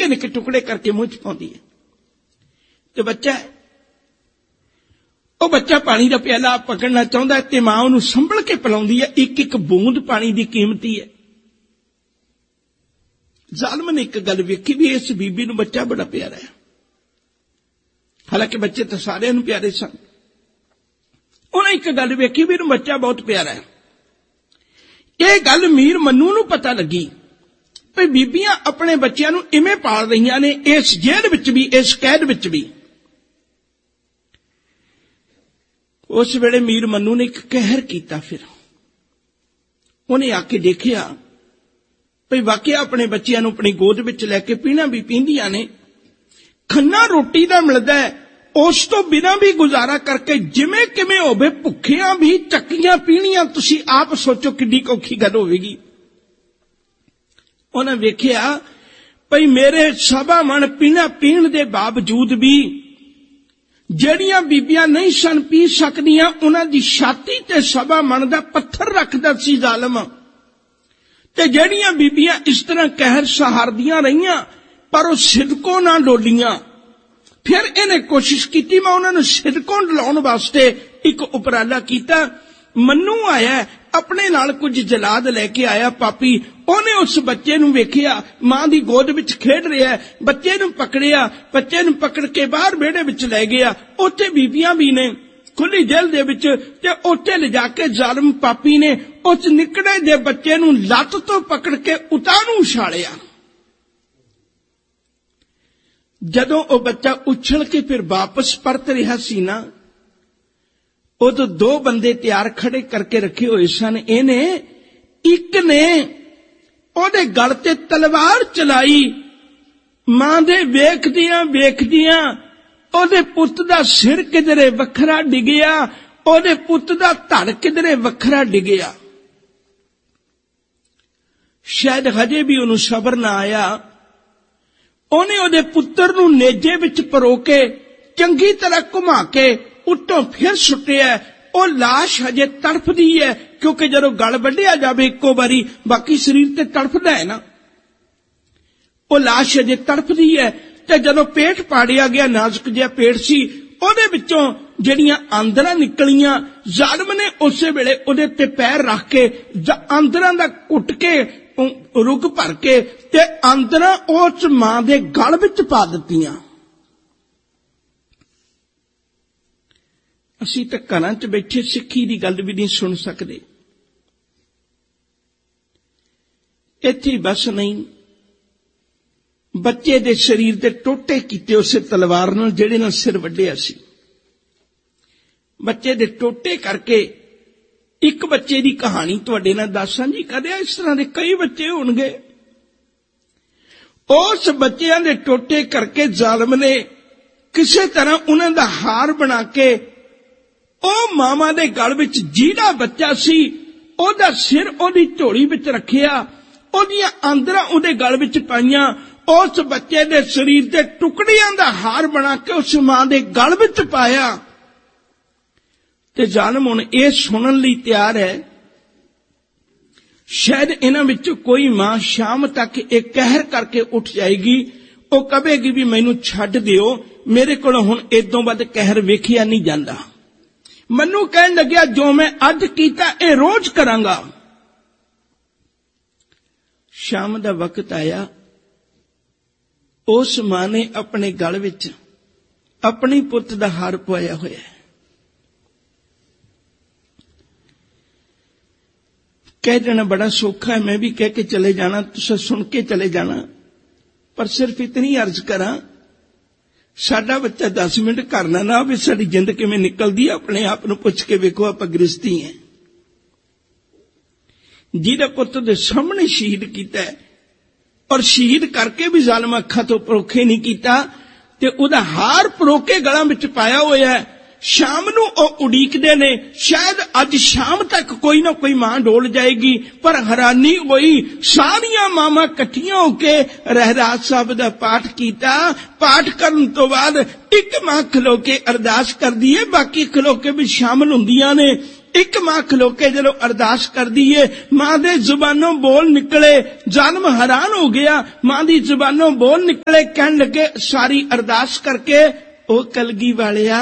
निक्के निक्के टुकड़े करके मुंह च पाउंदी है। ते बच्चा पानी का प्याला पकड़ना चाहता है ते मां उन्हें संभल के पिलाउंदी है। एक एक बूंद पानी की कीमती है। जालिम ने एक गल वेखी भी इस बीबी नूं बच्चा बड़ा प्यारा है। हालांकि बच्चे तो सारे नूं प्यारे सन। उन्हें एक गल वेखी भी इन्हूं बच्चा बहुत प्यारा है। यह गल मीर मन्नू नूं पता लगी भी बीबियां अपने बच्चों नूं इवें पाल रही ने, इस जेल विच भी, इस कैद विच भी। उस वेले मीर मन्नू ने एक कहर किया। फिर उन्हें आके देखिया भी वाकया अपने बच्चों नूं अपनी गोद विच लैके पीना भी पींदियां ने, खन्ना रोटी दा मिलदा है, उस तो बिना भी गुजारा करके जिमें किमें होवे भुखियां भी चक्कियां पीणियां। तुसीं आप सोचो किड्डी औखी गल होवेगी। उन्हें वेखिया भई मेरे सवा मन पीना पीण दे बावजूद भी ਜਿਹੜੀਆਂ बीबियां नहीं सन पी सकदियां उन्हां दी छाती ते सवा मन दा पत्थर रखदा सी जालिम। ते ਜਿਹੜੀਆਂ बीबियां इस तरह कहर सहारदियां रहियां पर वो सिदकों ना डोलियां। फिर इन्हें कोशिश की मैं उन्होंने सिदकों डलाउण वास्ते एक उपराला किया। मन्नू आया अपने नाल कुछ जलाद लेके आया पापी। उन्हें उस बच्चे नूं वेखिया मां दी गोद विच खेड रहा है। बच्चे नूं पकड़िया, बच्चे नूं पकड़ के बाहर बेड़े विच लै गया। उत्थे बीबियां भी ने खुली जेल दे विच ते उत्थे ले जाके जालिम पापी ने उस निकड़े दे बच्चे नूं लत्त तो पकड़ के उतारू उछालिया। जदों ओ बच्चा उछल के फिर वापस परत रहा सी ना, उदों दो बंदे तैयार खड़े करके रखे हुए सन। इहने एक ने ओदे गल ते तलवार चलाई। मां दे वेखदियां वेखदियां ओदे पुत्त दा सिर किधरे वखरा डिगया, ओदे पुत्त दा धड़ किधरे वखरा डिगया। शायद हजे भी उन्हें सबर ना आया। उन्हें ओदे पुत्र नूं नेजे विच परो के चंगी तरह घुमा के उत्तों फिर सुटिया। वो लाश हजे तड़फदी है क्योंकि जदों गल वड्ढिया जावे इक्को बारी बाकी शरीर ते तड़फदा है ना। वो लाश हजे तड़फदी है ते जदों पेट पाड़िया गया, नाजुक जिहा पेट सी, ओदे विचों ਜਿਹੜੀਆਂ आंदरां निकलियां। जालिम ने उस वेले ओदे ते पैर रख के आंदरां दा कुट के रुग भर के ते आंदरां उस मां दे गल विच पा दित्तियां। असीं तां घरां च बैठे सिੱਖੀ दी गल भी नहीं सुन सकदे। इत्थे बस नहीं, बच्चे दे शरीर दे टोटे कीते उस तलवार नाल जिहड़े नाल सिर वड्ढिया सी। बच्चे दे टोटे करके एक बच्चे दी कहानी तुहाडे नाल दस्सां जी। कदे इस तरह दे कई बच्चे होणगे। उस बच्चियां दे टोटे करके जालिम ने किसी तरह उन्हां दा हार बना के ओ मामा दे गल विच जिहड़ा बच्चा सी ओदा सिर ओदी झोली विच रखिया, ओदियां आंदरां ओदे गल विच पाईयां। उस बच्चे दे शरीर दे टुकड़ियां दा हार बना के उस मां दे गल विच पाया। ते जालिम हुण इह सुनन लई तैयार है शायद इन्हां विच कोई मां शाम तक एक कहर करके उठ जाएगी। वो कहेगी भी मैनू छड्ड दिओ, मेरे कोलों हुण इदों वध कहर वेखिया नहीं जांदा। मन्नू कहन लग्या जो मैं अज कीता ए रोज करांगा। शाम दा वक्त आया, उस मां ने अपने गल विच अपनी पुत दा हार पवाया होया है। कह देना बड़ा सौखा है, मैं भी कह के चले जाना, तुसीं सुन के चले जाना। पर सिर्फ इतनी अर्ज करा, साडा बच्चा 10 मिनट करना ना भी साडी जिंद किवें निकलदी, अपने आप नूं पुछ के वेखो आपां गृहस्थी हैं। जिहदा पुत्त दे सामने शहीद कीता है और शहीद करके भी जालिम अखां तो परोखे नहीं कीता ते उहदा हार परोके गलां विच पाया होया है। शाम नूं ओह उड़ीकदे ने, शायद अज शाम तक कोई ना कोई मां डोल जाएगी। पर हैरानी होई, सारियां मावां इकट्ठियां होके रहराज साहब दा पाठ कीता। पाठ करन तो बाद एक मां खलो के अरदास करदी है, बाकी खलो के भी शामिल हुंदियां ने। एक मां खलो के जदों अरदास करदी है, मां दे जुबानों बोल निकले, जालिम हैरान हो गया। मां दी जुबानों बोल निकले, कहन लगे सारी अरदास करके, ओ कलगी वालिया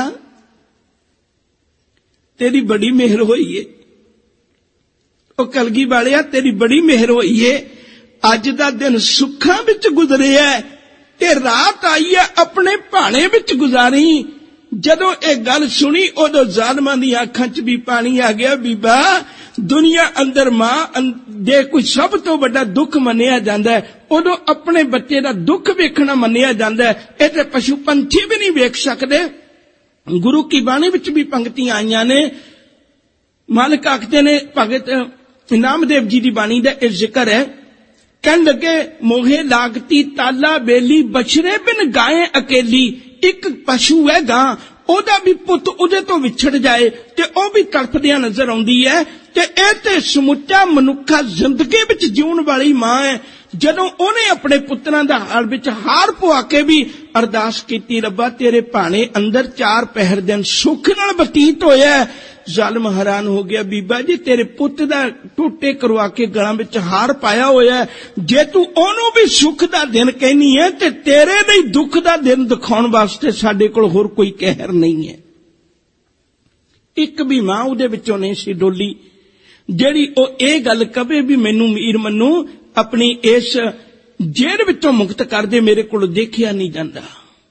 तेरी बड़ी मेहर होई है, ओ कलगी वालिया तेरी बड़ी मेहर होई है। अज दा दिन सुखां विच गुजरिया ते रात आई है अपने भाणे विच गुजारी। जदों ये गल सुनी उदों जालिमां दी आंखां च भी पानी आ गया। बीबा दुनिया अंदर मां दे कोई सब तो बड़ा दुख मन्निया जांदा है, उदों अपने बच्चे दा दुख वेखना मन्निया जांदा है। ये ते पशु पंछी भी नहीं वेख सकदे। गुरु की बाणी विच भी पंक्तियां आईयां ने। मालिक आखदे ने, भगत नामदेव जी दी बाणी दा इह जिक्र है, कहन लगे मोहे लागती ताला बेली, बछड़े बिन गाय अकेली। एक पशु है गां, ओदा भी पुत उदे तो विछड़ जाए ते ओ भी तड़फदियां नजर आउंदी है। ते इह ते समुचा मनुखा जिंदगी विच जीउण वाली मां है। जदों ओने अपने पुत्रां दा हाल विच हार पवा के भी अरदास कीती, रब्बा तेरे भाणे अंदर 4 पहर दिन सुख नाल बतीत होया। जालिम हैरान हो गया, बीबा जी तेरे पुत दा टोटे करवा के गलां विच हार पाया होया, जे तू ओनू भी सुख दा दिन कहनी है ते तेरे लई दुख दा दिन दिखाउण वास्ते साडे कोल होर कोई कहर नहीं है। एक भी मां उहदे विचों नहीं सी डोली जेड़ी ओ इह गल कवे भी मैनू मीर मन्नू अपनी इस जेल विचों मुक्त कर दे, मेरे कोल देखिया नहीं जांदा।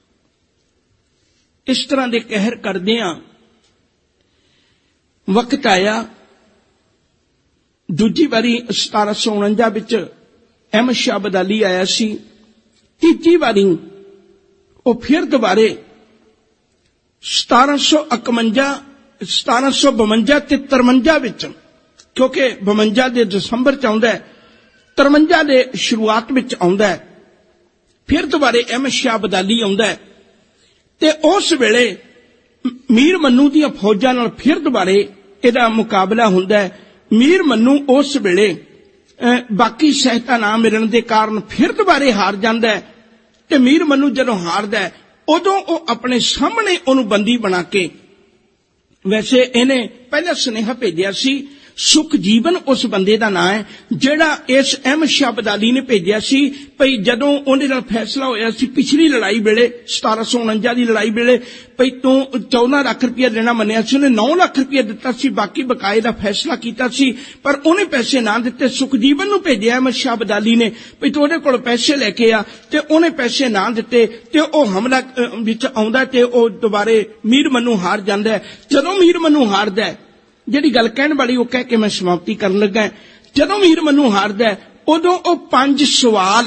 इस तरह दे कहर करदियां वक्त आया। दूजी बारी 1749 विच अहमद शाह अब्दाली आया सी। तीजी बारी वो फिर दोबारे 1751 1752 ते 53 विच, क्योंकि 52 दे दसंबर च आउंदा है, 53 दे शुरुआत विच आउंदा है, फिर दोबारे अहमद शाह अब्दाली आउंदा है। ते उस वेले मीर मन्नू दी फौजां नाल फिर दोबारे इहदा मुकाबला हुंदा है। मीर मन्नू उस वेले बाकी सहायता ना मिलण दे कारण फिर दोबारे हार जांदा है। ते मीर मन्नू जदों हारदा है उदों ओ अपने सामने उहनूं बंदी बना के, वैसे इहने पहला सुनेहा भेजिया सी, सुख जीवन उस बंदे दा नाम है जेड़ा इस अहमद शाह अब्दाली ने भेजिया सी। भई जदों उहदे नाल फैसला होया सी पिछली लड़ाई वेले 1749 दी लड़ाई वेले, भई तूं 14 लाख रुपया देना मन्निया सी, उहने 9 लाख रुपया दिता सी, बाकी बकाए दा फैसला कीता सी, पर उहने पैसे ना दिते। सुखजीवन नूं भेजिया अहमद शाह अब्दाली ने, भई तूं उहदे कोल पैसे लैके आ, ते उहने पैसे ना दिते ते ओ हमला विच आउंदा ते ओ दुबारे मीर मन्नू हार जांदा है। जदों मीर मन्नू हारदा है, जिहड़ी गल कहण वाली वो कह के मैं समाप्ति करन लगा, जदों मीर मन्नू हारदा है उदों ओ 5 सवाल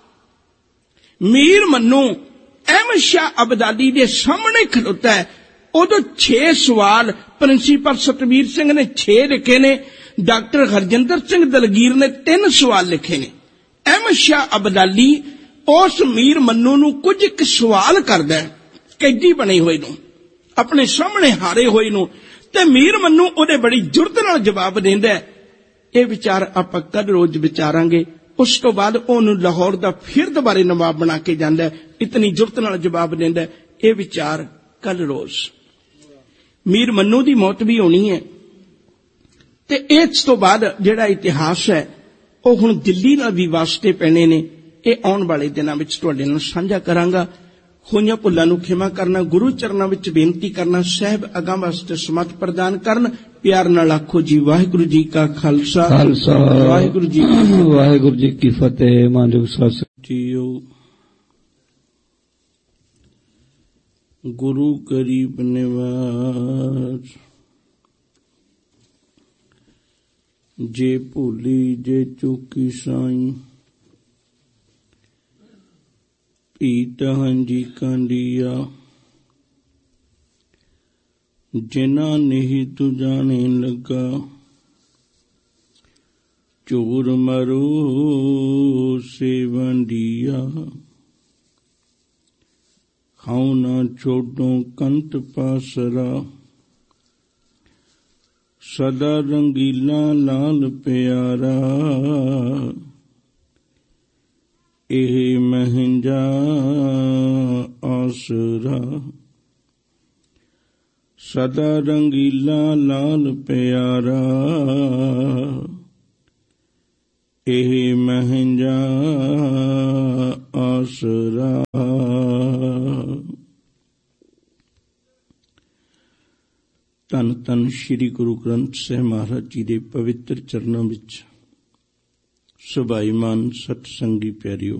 मीर मन्नू अहमद शाह अब्दाली दे सामने खलोता है। उदों 6 सवाल प्रिंसीपल सतवीर सिंह ने 6 लिखे ने, डॉक्टर हरजिंदर सिंह दलगीर ने 3 सवाल लिखे ने। अहमद शाह अब्दाली उस मीर मन्नू नूं कुछ एक सवाल करदा है, कैदी बने हुए नूं, अपने सामने हारे हुए नूं, ते मीर मन्नू उहदे बड़ी जुरत नाल जवाब देंदा है। ये विचार आपां कल रोज विचारांगे। उस तो बाद उहनूं लाहौर दा फिर दोबारे नवाब बना के जांदा है, इतनी जुरत नाल जवाब देंदा है। ये विचार कल रोज मीर मन्नू दी मौत भी होनी है। ते इस तो बाद जिहड़ा इतिहास है वो हुण दिल्ली नाल भी वास्ते पैणे ने। ये आउण वाले दिनां विच तुहाडे नाल साझा करांगा। होईयां भुल्लां नूं खिमा करना, गुरु चरनां विच बेनती करना, साहिब अगां वास्ते समत प्रदान करन। प्यार नाल आखो जी वाहिगुरू जी का खालसा, वाहिगुरू जी की फतेह। मानयोग सत जीओ। गुरु गरीब निवाज, जे भूली जे चूकी साईं, पीतहन जी कांडिया, जिना नहीं तू जाने लगा, चोर मरो से वंडिया, हाउ ना छोड़ो कंत पासरा, सदा रंगीला लाल प्यारा, एह महंजा आसरा, ਸਦਾ ਰੰਗੀਲਾ ਲਾਲ ਪਿਆਰਾ, ਇਹ ਮਹਿੰਜਾ ਆਸਰਾ। ਧੰਨ ਧੰਨ ਸ੍ਰੀ ਗੁਰੂ ਗ੍ਰੰਥ ਸਾਹਿਬ ਮਹਾਰਾਜ ਜੀ ਦੇ ਪਵਿੱਤਰ ਚਰਨਾਂ ਵਿੱਚ ਸੁਭਾਈਮਾਨ ਸਤ ਸੰਗੀ ਪਿਆਰਿਓ,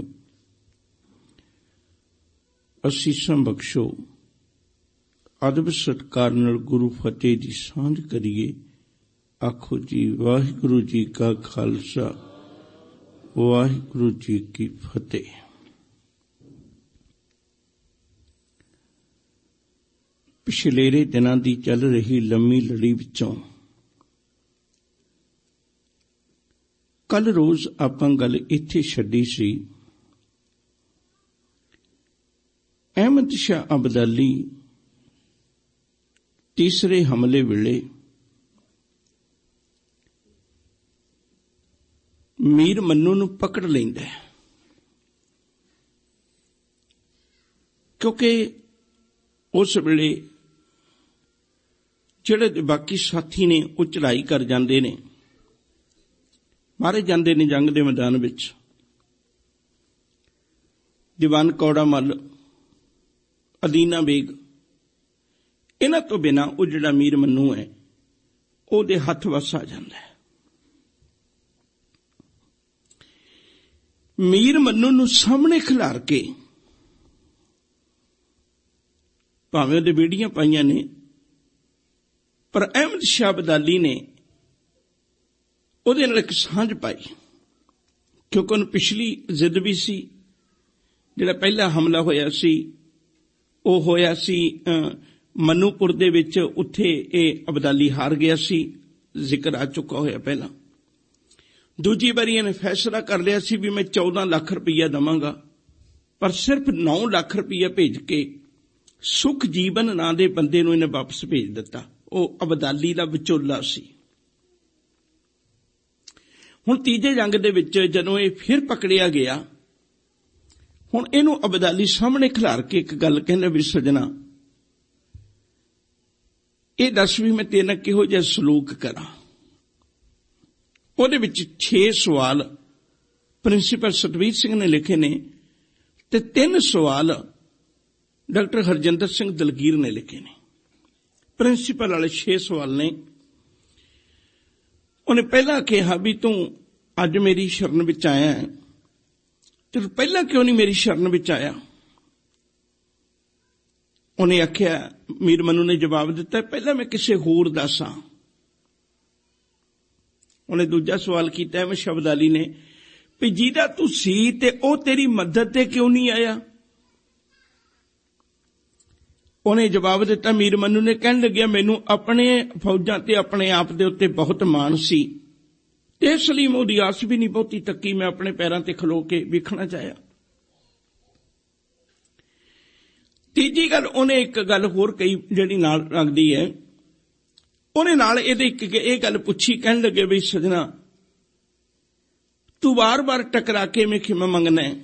ਅਸੀਸਾਂ ਬਖਸ਼ੋ। ਅਦਬ ਸਤਿਕਾਰ ਨਾਲ ਗੁਰੂ ਫਤਿਹ ਦੀ ਸਾਂਝ ਕਰੀਏ। ਆਖੋ ਜੀ ਵਾਹਿਗੁਰੂ ਜੀ ਕਾ ਖਾਲਸਾ, ਵਾਹਿਗੁਰੂ ਜੀ ਕੀ ਫਤਿਹ। ਪਿਛਲੇਰੇ ਦਿਨਾਂ ਦੀ ਚੱਲ ਰਹੀ ਲੰਮੀ ਲੜੀ ਵਿੱਚੋਂ ਕੱਲ ਰੋਜ਼ ਆਪਾਂ ਗੱਲ ਇੱਥੇ ਛੱਡੀ ਸੀ। ਅਹਿਮਦ ਸ਼ਾਹ ਅਬਦਾਲੀ ਤੀਸਰੇ ਹਮਲੇ ਵੇਲੇ ਮੀਰ ਮੰਨੂ ਨੂੰ ਪਕੜ ਲੈਂਦਾ ਹੈ, ਕਿਉਂਕਿ ਉਸ ਵੇਲੇ ਜਿਹੜੇ ਬਾਕੀ ਸਾਥੀ ਨੇ ਉਹ ਚੜ੍ਹਾਈ ਕਰ ਜਾਂਦੇ ਨੇ, ਮਾਰੇ ਜਾਂਦੇ ਨੇ ਜੰਗ ਦੇ ਮੈਦਾਨ ਵਿੱਚ। ਦੀਵਾਨ ਕੌੜਾ ਮੱਲ, ਅਦੀਨਾ ਬੇਗ, ਇਹਨਾਂ ਤੋਂ ਬਿਨਾਂ ਉਹ ਜਿਹੜਾ ਮੀਰ ਮੰਨੂ ਹੈ ਉਹਦੇ ਹੱਥ ਵੱਸ ਆ ਜਾਂਦਾ ਹੈ। ਮੀਰ ਮੰਨੂ ਨੂੰ ਸਾਹਮਣੇ ਖਿਲਾਰ ਕੇ ਭਾਵੇਂ ਉਹਦੇ ਬੇੜੀਆਂ ਪਾਈਆਂ ਨੇ, ਪਰ ਅਹਿਮਦ ਸ਼ਾਹ ਅਬਦਾਲੀ ਨੇ ਉਹਦੇ ਨਾਲ ਇੱਕ ਸਾਂਝ ਪਾਈ, ਕਿਉਂਕਿ ਉਹਨੂੰ ਪਿਛਲੀ ਜ਼ਿੱਦ ਵੀ ਸੀ। ਜਿਹੜਾ ਪਹਿਲਾ ਹਮਲਾ ਹੋਇਆ ਸੀ ਉਹ ਹੋਇਆ ਸੀ ਮਨੂਪੁਰ ਦੇ ਵਿੱਚ, ਉੱਥੇ ਇਹ ਅਬਦਾਲੀ ਹਾਰ ਗਿਆ ਸੀ, ਜ਼ਿਕਰ ਆ ਚੁੱਕਾ ਹੋਇਆ ਪਹਿਲਾਂ। ਦੂਜੀ ਵਾਰੀ ਇਹਨੇ ਫੈਸਲਾ ਕਰ ਲਿਆ ਸੀ ਵੀ ਮੈਂ 14 ਲੱਖ ਰੁਪਈਆ ਦੇਵਾਂਗਾ, ਪਰ ਸਿਰਫ 9 ਲੱਖ ਰੁਪਈਆ ਭੇਜ ਕੇ ਸੁਖ ਜੀਵਨ ਨਾਂ ਦੇ ਬੰਦੇ ਨੂੰ ਇਹਨੇ ਵਾਪਸ ਭੇਜ ਦਿੱਤਾ। ਉਹ ਅਬਦਾਲੀ ਦਾ ਵਿਚੋਲਾ ਸੀ। ਹੁਣ ਤੀਜੇ ਜੰਗ ਦੇ ਵਿੱਚ ਜਦੋਂ ਇਹ ਫਿਰ ਪਕੜਿਆ ਗਿਆ, ਹੁਣ ਇਹਨੂੰ ਅਬਦਾਲੀ ਸਾਹਮਣੇ ਖਿਲਾਰ ਕੇ ਇੱਕ ਗੱਲ ਕਹਿੰਦਾ ਵੀ ਸੱਜਣਾ, ਇਹ ਦੱਸ ਵੀ ਮੈਂ ਤੇਰੇ ਨਾਲ ਕਿਹੋ ਜਿਹਾ ਸਲੂਕ ਕਰਾਂ। ਉਹਦੇ ਵਿੱਚ 6 ਸਵਾਲ ਪ੍ਰਿੰਸੀਪਲ ਸਤਵੀਰ ਸਿੰਘ ਨੇ ਲਿਖੇ ਨੇ ਤੇ 3 ਸਵਾਲ ਡਾਕਟਰ ਹਰਜਿੰਦਰ ਸਿੰਘ ਦਲਗੀਰ ਨੇ ਲਿਖੇ ਨੇ। ਪ੍ਰਿੰਸੀਪਲ ਵਾਲੇ 6 ਸਵਾਲ ਨੇ। ਉਹਨੇ ਪਹਿਲਾਂ ਕਿਹਾ ਵੀ ਤੂੰ ਅੱਜ ਮੇਰੀ ਸ਼ਰਨ ਵਿੱਚ ਆਇਆ ਹੈ, ਤੇ ਪਹਿਲਾਂ ਕਿਉਂ ਨਹੀਂ ਮੇਰੀ ਸ਼ਰਨ ਵਿੱਚ ਆਇਆ? ਉਹਨੇ ਆਖਿਆ, ਮੀਰ ਮੰਨੂ ਨੇ ਜਵਾਬ ਦਿੱਤਾ, ਪਹਿਲਾਂ ਮੈਂ ਕਿਸੇ ਹੋਰ ਦਾ ਸਾਂ। ਉਹਨੇ ਦੂਜਾ ਸਵਾਲ ਕੀਤਾ ਅਹਿਮਦ ਸ਼ਾਹ ਅਬਦਾਲੀ ਨੇ ਵੀ ਜਿਹਦਾ ਤੂੰ ਸੀ ਤੇ ਉਹ ਤੇਰੀ ਮਦਦ ਤੇ ਕਿਉਂ ਨਹੀਂ ਆਇਆ? ਉਹਨੇ ਜਵਾਬ ਦਿੱਤਾ, ਮੀਰ ਮੰਨੂ ਨੇ ਕਹਿਣ ਲੱਗਿਆ, ਮੈਨੂੰ ਆਪਣੇ ਫੌਜਾਂ ਤੇ ਆਪਣੇ ਆਪ ਦੇ ਉੱਤੇ ਬਹੁਤ ਮਾਣ ਸੀ ਤੇ ਇਸ ਲਈ ਮੈਂ ਉਹਦੀ ਆਸ ਵੀ ਨਹੀਂ ਬਹੁਤੀ ਤੱਕੀ, ਮੈਂ ਆਪਣੇ ਪੈਰਾਂ ਤੇ ਖਲੋ ਕੇ ਵੇਖਣਾ ਚਾਹਿਆ। ਤੀਜੀ ਗੱਲ ਉਹਨੇ ਇੱਕ ਗੱਲ ਹੋਰ ਕਹੀ ਜਿਹੜੀ ਨਾਲ ਲੱਗਦੀ ਹੈ। ਉਹਨੇ ਨਾਲ ਇਹਦੇ ਇੱਕ ਇਹ ਗੱਲ ਪੁੱਛੀ, ਕਹਿਣ ਲੱਗੇ ਵੀ ਸਜਣਾ ਤੂੰ ਵਾਰ-ਵਾਰ ਟਕਰਾ ਕੇ ਮੈਂ ਖਿਮਾ ਮੰਗਣਾ ਹੈ,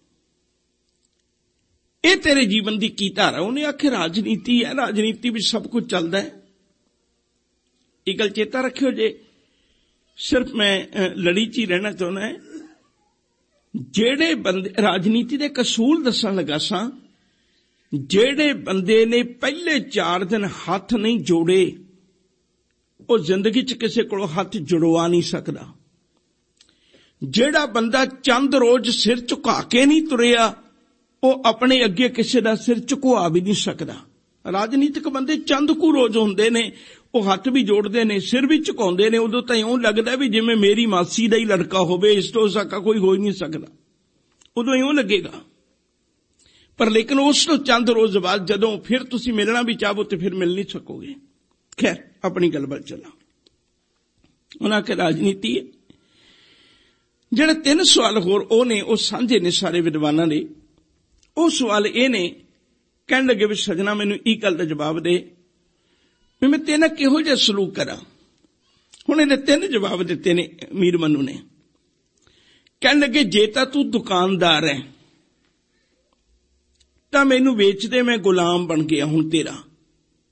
ਇਹ ਤੇਰੇ ਜੀਵਨ ਦੀ ਕੀ ਧਾਰਾ? ਉਹਨੇ ਆਖਿਆ ਰਾਜਨੀਤੀ ਹੈ, ਰਾਜਨੀਤੀ ਵਿੱਚ ਸਭ ਕੁਝ ਚੱਲਦਾ ਹੈ। ਇਹ ਗੱਲ ਚੇਤਾ ਰੱਖਿਓ, ਜੇ ਸਿਰਫ ਮੈਂ ਲੜੀ 'ਚ ਹੀ ਰਹਿਣਾ ਚਾਹੁੰਦਾ ਹੈ। ਜਿਹੜੇ ਬੰਦੇ ਰਾਜਨੀਤੀ ਦੇ ਕਸੂਲ ਦੱਸਣ ਲੱਗਾ ਸਾਂ, ਜਿਹੜੇ ਬੰਦੇ ਨੇ ਪਹਿਲੇ 4 ਦਿਨ ਹੱਥ ਨਹੀਂ ਜੋੜੇ ਉਹ ਜ਼ਿੰਦਗੀ 'ਚ ਕਿਸੇ ਕੋਲੋਂ ਹੱਥ ਜੁੜਵਾ ਨਹੀਂ ਸਕਦਾ। ਜਿਹੜਾ ਬੰਦਾ ਚੰਦ ਰੋਜ਼ ਸਿਰ ਝੁਕਾ ਕੇ ਨਹੀਂ ਤੁਰਿਆ ਉਹ ਆਪਣੇ ਅੱਗੇ ਕਿਸੇ ਦਾ ਸਿਰ ਝੁਕਵਾ ਵੀ ਨਹੀਂ ਸਕਦਾ। ਰਾਜਨੀਤਿਕ ਬੰਦੇ ਚੰਦ ਕੁ ਰੋਜ਼ ਹੁੰਦੇ ਨੇ, ਉਹ ਹੱਥ ਵੀ ਜੋੜਦੇ ਨੇ, ਸਿਰ ਵੀ ਝੁਕਾਉਂਦੇ ਨੇ, ਉਦੋਂ ਤਾਂ ਇਉਂ ਲੱਗਦਾ ਵੀ ਜਿਵੇਂ ਮੇਰੀ ਮਾਸੀ ਦਾ ਹੀ ਲੜਕਾ ਹੋਵੇ, ਇਸ ਤੋਂ ਸਕਾ ਕੋਈ ਹੋ ਹੀ ਨਹੀਂ ਸਕਦਾ, ਉਦੋਂ ਇਉਂ ਲੱਗੇਗਾ। ਪਰ ਲੇਕਿਨ ਉਸ ਤੋਂ ਚੰਦ ਰੋਜ਼ ਬਾਅਦ ਜਦੋਂ ਫਿਰ ਤੁਸੀਂ ਮਿਲਣਾ ਵੀ ਚਾਹੋ ਤੇ ਫਿਰ ਮਿਲ ਨਹੀਂ ਸਕੋਗੇ। ਖੈਰ ਆਪਣੀ ਗੱਲ ਵੱਲ ਚੱਲਾਂ। ਉਹਨਾਂ ਕਿ ਰਾਜਨੀਤੀ ਹੈ। ਜਿਹੜੇ 3 ਸਵਾਲ ਹੋਰ ਉਹ ਨੇ, ਉਹ ਸਾਂਝੇ ਨੇ ਸਾਰੇ ਵਿਦਵਾਨਾਂ ਦੇ। ਉਹ ਸਵਾਲ ਇਹ ਨੇ, ਕਹਿਣ ਲੱਗੇ ਵੀ ਸਜਣਾ ਮੈਨੂੰ ਇਹ ਗੱਲ ਦਾ ਜਵਾਬ ਦੇ ਵੀ ਮੈਂ ਤੇਰੇ ਨਾਲ ਕਿਹੋ ਜਿਹਾ ਸਲੂਕ ਕਰਾਂ। ਹੁਣ ਇਹਨੇ 3 ਜਵਾਬ ਦਿੱਤੇ ਨੇ ਮੀਰ ਮੰਨੂ ਨੇ। ਕਹਿਣ ਲੱਗੇ ਜੇ ਤਾਂ ਤੂੰ ਦੁਕਾਨਦਾਰ ਹੈ ਤਾਂ ਮੈਨੂੰ ਵੇਚ ਦੇ, ਮੈਂ ਗੁਲਾਮ ਬਣ ਗਿਆ ਹੁਣ ਤੇਰਾ।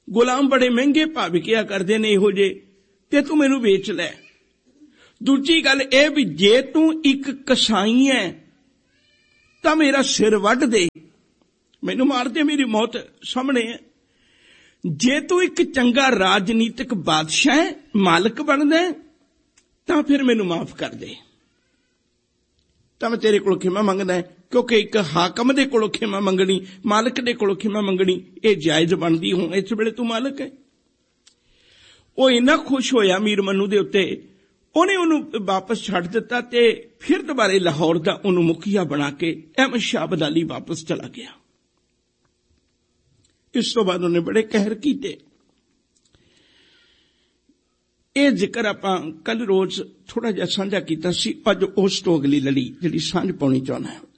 ਗੁਲਾਮ ਬੜੇ ਮਹਿੰਗੇ ਭਾਅ ਵਿਕਿਆ ਕਰਦੇ ਨੇ ਇਹੋ ਜਿਹੇ, ਤੇ ਤੂੰ ਮੈਨੂੰ ਵੇਚ ਲੈ। ਦੂਜੀ ਗੱਲ ਇਹ ਵੀ ਜੇ ਤੂੰ ਇੱਕ ਕਸਾਈ ਹੈ ਤਾਂ ਮੇਰਾ ਸਿਰ ਵੱਢ ਦੇ, ਮੈਨੂੰ ਮਾਰ ਦੇ, ਮੇਰੀ ਮੌਤ ਸਾਹਮਣੇ ਹੈ। ਜੇ ਤੂੰ ਇੱਕ ਚੰਗਾ ਰਾਜਨੀਤਿਕ ਬਾਦਸ਼ਾਹ ਹੈ, ਮਾਲਕ ਬਣਦਾ ਤਾਂ ਫਿਰ ਮੈਨੂੰ ਮਾਫ ਕਰ ਦੇ, ਤਾਂ ਮੈਂ ਤੇਰੇ ਕੋਲ ਖਿਮਾ ਮੰਗਦਾ ਹੈ। ਕਿਉਂਕਿ ਇੱਕ ਹਾਕਮ ਦੇ ਕੋਲੋਂ ਖਿਮਾ ਮੰਗਣੀ, ਮਾਲਕ ਦੇ ਕੋਲੋਂ ਖਿਮਾ ਮੰਗਣੀ ਇਹ ਜਾਇਜ਼ ਬਣਦੀ। ਹੁਣ ਇਸ ਵੇਲੇ ਤੂੰ ਮਾਲਕ ਹੈ। ਉਹ ਇੰਨਾ ਖੁਸ਼ ਹੋਇਆ ਮੀਰ ਮਨੂੰ ਦੇ ਉੱਤੇ, ਉਹਨੇ ਉਹਨੂੰ ਵਾਪਸ ਛੱਡ ਦਿੱਤਾ ਤੇ ਫਿਰ ਦੁਬਾਰੇ ਲਾਹੌਰ ਦਾ ਉਹਨੂੰ ਮੁਖੀਆ ਬਣਾ ਕੇ ਅਹਿਮਦ ਸ਼ਾਹ ਅਬਦਾਲੀ ਵਾਪਸ ਚਲਾ ਗਿਆ। ਇਸ ਤੋਂ ਬਾਅਦ ਉਹਨੇ ਬੜੇ ਕਹਿਰ ਕੀਤੇ। ਇਹ ਜ਼ਿਕਰ ਆਪਾਂ ਕੱਲ ਰੋਜ਼ ਥੋੜਾ ਜਿਹਾ ਸਾਂਝਾ ਕੀਤਾ ਸੀ। ਅੱਜ ਉਸ ਤੋਂ ਅਗਲੀ ਲੜੀ ਜਿਹੜੀ ਸਾਂਝ ਪਾਉਣੀ ਚਾਹੁੰਦਾ ਹੈ।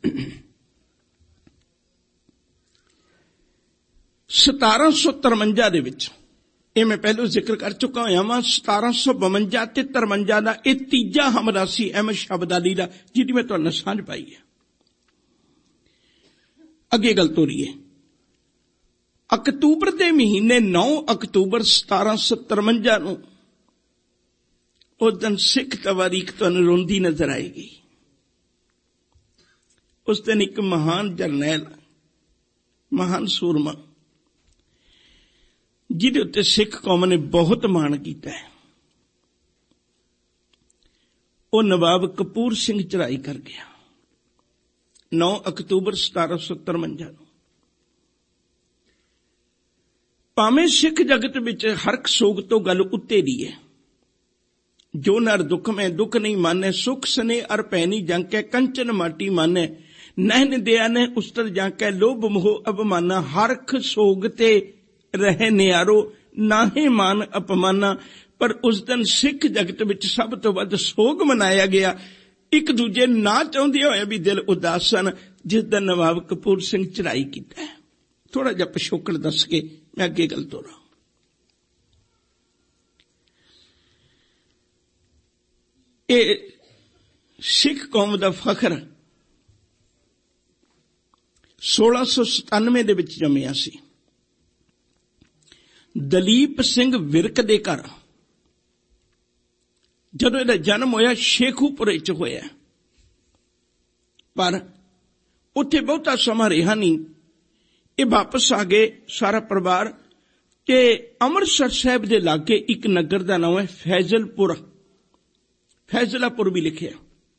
1753 ਦੇ ਵਿੱਚ, ਇਹ ਮੈਂ ਪਹਿਲਾਂ ਜ਼ਿਕਰ ਕਰ ਚੁੱਕਾ ਹੋਇਆ ਵਾਂ, 1752 ਤੇ 53 ਦਾ ਇਹ ਤੀਜਾ ਹਮਲਾ ਸੀ ਅਹਿਮਦ ਸ਼ਾਹ ਅਬਦਾਲੀ ਦਾ, ਜਿਹਦੀ ਮੈਂ ਤੁਹਾਨੂੰ ਸਾਂਝ ਪਾਈ ਹੈ। ਅੱਗੇ ਗੱਲ ਤੋਰੀਏ। ਅਕਤੂਬਰ ਦੇ ਮਹੀਨੇ 9 ਅਕਤੂਬਰ 1753 ਨੂੰ ਉਸ ਦਿਨ ਸਿੱਖ ਤਵਾਰੀਖ ਤੁਹਾਨੂੰ ਰੋਂਦੀ ਨਜ਼ਰ ਆਏਗੀ। ਉਸ ਦਿਨ ਇੱਕ ਮਹਾਨ ਜਰਨੈਲ, ਮਹਾਨ ਸੂਰਮਾ, ਜਿਹਦੇ ਉੱਤੇ ਸਿੱਖ ਕੌਮ ਨੇ ਬਹੁਤ ਮਾਣ ਕੀਤਾ ਹੈ, ਉਹ ਨਵਾਬ ਕਪੂਰ ਸਿੰਘ ਚੜ੍ਹਾਈ ਕਰ ਗਿਆ 9 ਅਕਤੂਬਰ 1753 ਨੂੰ। ਭਾਵੇਂ ਸਿੱਖ ਜਗਤ ਵਿੱਚ ਹਰਕ ਸੋਗ ਤੋਂ ਗੱਲ ਉੱਤੇ ਦੀ ਹੈ। ਜੋ ਨਰ ਦੁੱਖ ਮੈਂ ਦੁੱਖ ਨਹੀਂ ਮਾਨੇ, ਸੁਖ ਸਨੇ ਅਰ ਪੈਨੀ ਜਾਂਕੈ, ਕੰਚਨ ਮਾਟੀ ਮਾਨੇ, ਨਹਿਨ ਦਿਆ ਨੇ ਉਸਤਰ ਜਾਂਕੈ, ਲੋਭ ਮੋਹ ਅਪਮਾਨਾ, ਹਰਖ ਸੋਗ ਤੇ ਰਹੇ ਨਿਆਰੋ, ਨਾਹੇ ਮਾਨ ਅਪਮਾਨਾ। ਪਰ ਉਸ ਦਿਨ ਸਿੱਖ ਜਗਤ ਵਿੱਚ ਸਭ ਤੋਂ ਵੱਧ ਸੋਗ ਮਨਾਇਆ ਗਿਆ। ਇੱਕ ਦੂਜੇ ਨਾ ਚਾਹੁੰਦੇ ਹੋਏ ਵੀ ਦਿਲ ਉਦਾਸ ਸਨ ਜਿਸ ਦਿਨ ਨਵਾਬ ਕਪੂਰ ਸਿੰਘ ਚੜ੍ਹਾਈ ਕੀਤਾ। ਥੋੜਾ ਜਿਹਾ ਪਿਛੋਕੜ ਦੱਸ ਕੇ ਮੈਂ ਅੱਗੇ ਗੱਲ ਤੋਰਾਂ। ਇਹ ਸਿੱਖ ਕੌਮ ਦਾ ਫਖਰ 1697 ਦੇ ਵਿੱਚ ਜੰਮਿਆ ਸੀ। ਦਲੀਪ ਸਿੰਘ ਵਿਰਕ ਦੇ ਘਰ ਜਦੋਂ ਇਹਦਾ ਜਨਮ ਹੋਇਆ ਸ਼ੇਖੂਪੁਰੇ ਚ ਹੋਇਆ, ਪਰ ਉੱਥੇ ਬਹੁਤਾ ਸਮਾਂ ਰਿਹਾ ਨਹੀਂ। ਇਹ ਵਾਪਸ ਆ ਗਏ ਸਾਰਾ ਪਰਿਵਾਰ ਤੇ ਅੰਮ੍ਰਿਤਸਰ ਸਾਹਿਬ ਦੇ ਲਾਗੇ ਇੱਕ ਨਗਰ ਦਾ ਨਾਮ ਹੈ ਫੈਜ਼ਲਪੁਰ, ਫੈਜ਼ਲਾਪੁਰ ਵੀ ਲਿਖਿਆ।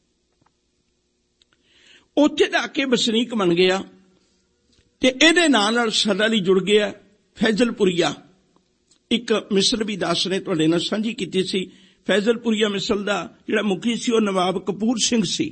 ਉੱਥੇ ਜਾ ਕੇ ਵਸਨੀਕ ਬਣ ਗਿਆ ਤੇ ਇਹਦੇ ਨਾਲ ਸਦਾ ਲਈ ਜੁੜ ਗਿਆ ਫੈਜ਼ਲਪੁਰੀਆ। ਇੱਕ ਮਿਸਲ ਵੀ ਦਾਸ ਨੇ ਤੁਹਾਡੇ ਨਾਲ ਸਾਂਝੀ ਕੀਤੀ ਸੀ। ਫੈਜ਼ਲਪੁਰੀਆ ਮਿਸਲ ਦਾ ਜਿਹੜਾ ਮੁਖੀ ਸੀ ਉਹ ਨਵਾਬ ਕਪੂਰ ਸਿੰਘ ਸੀ।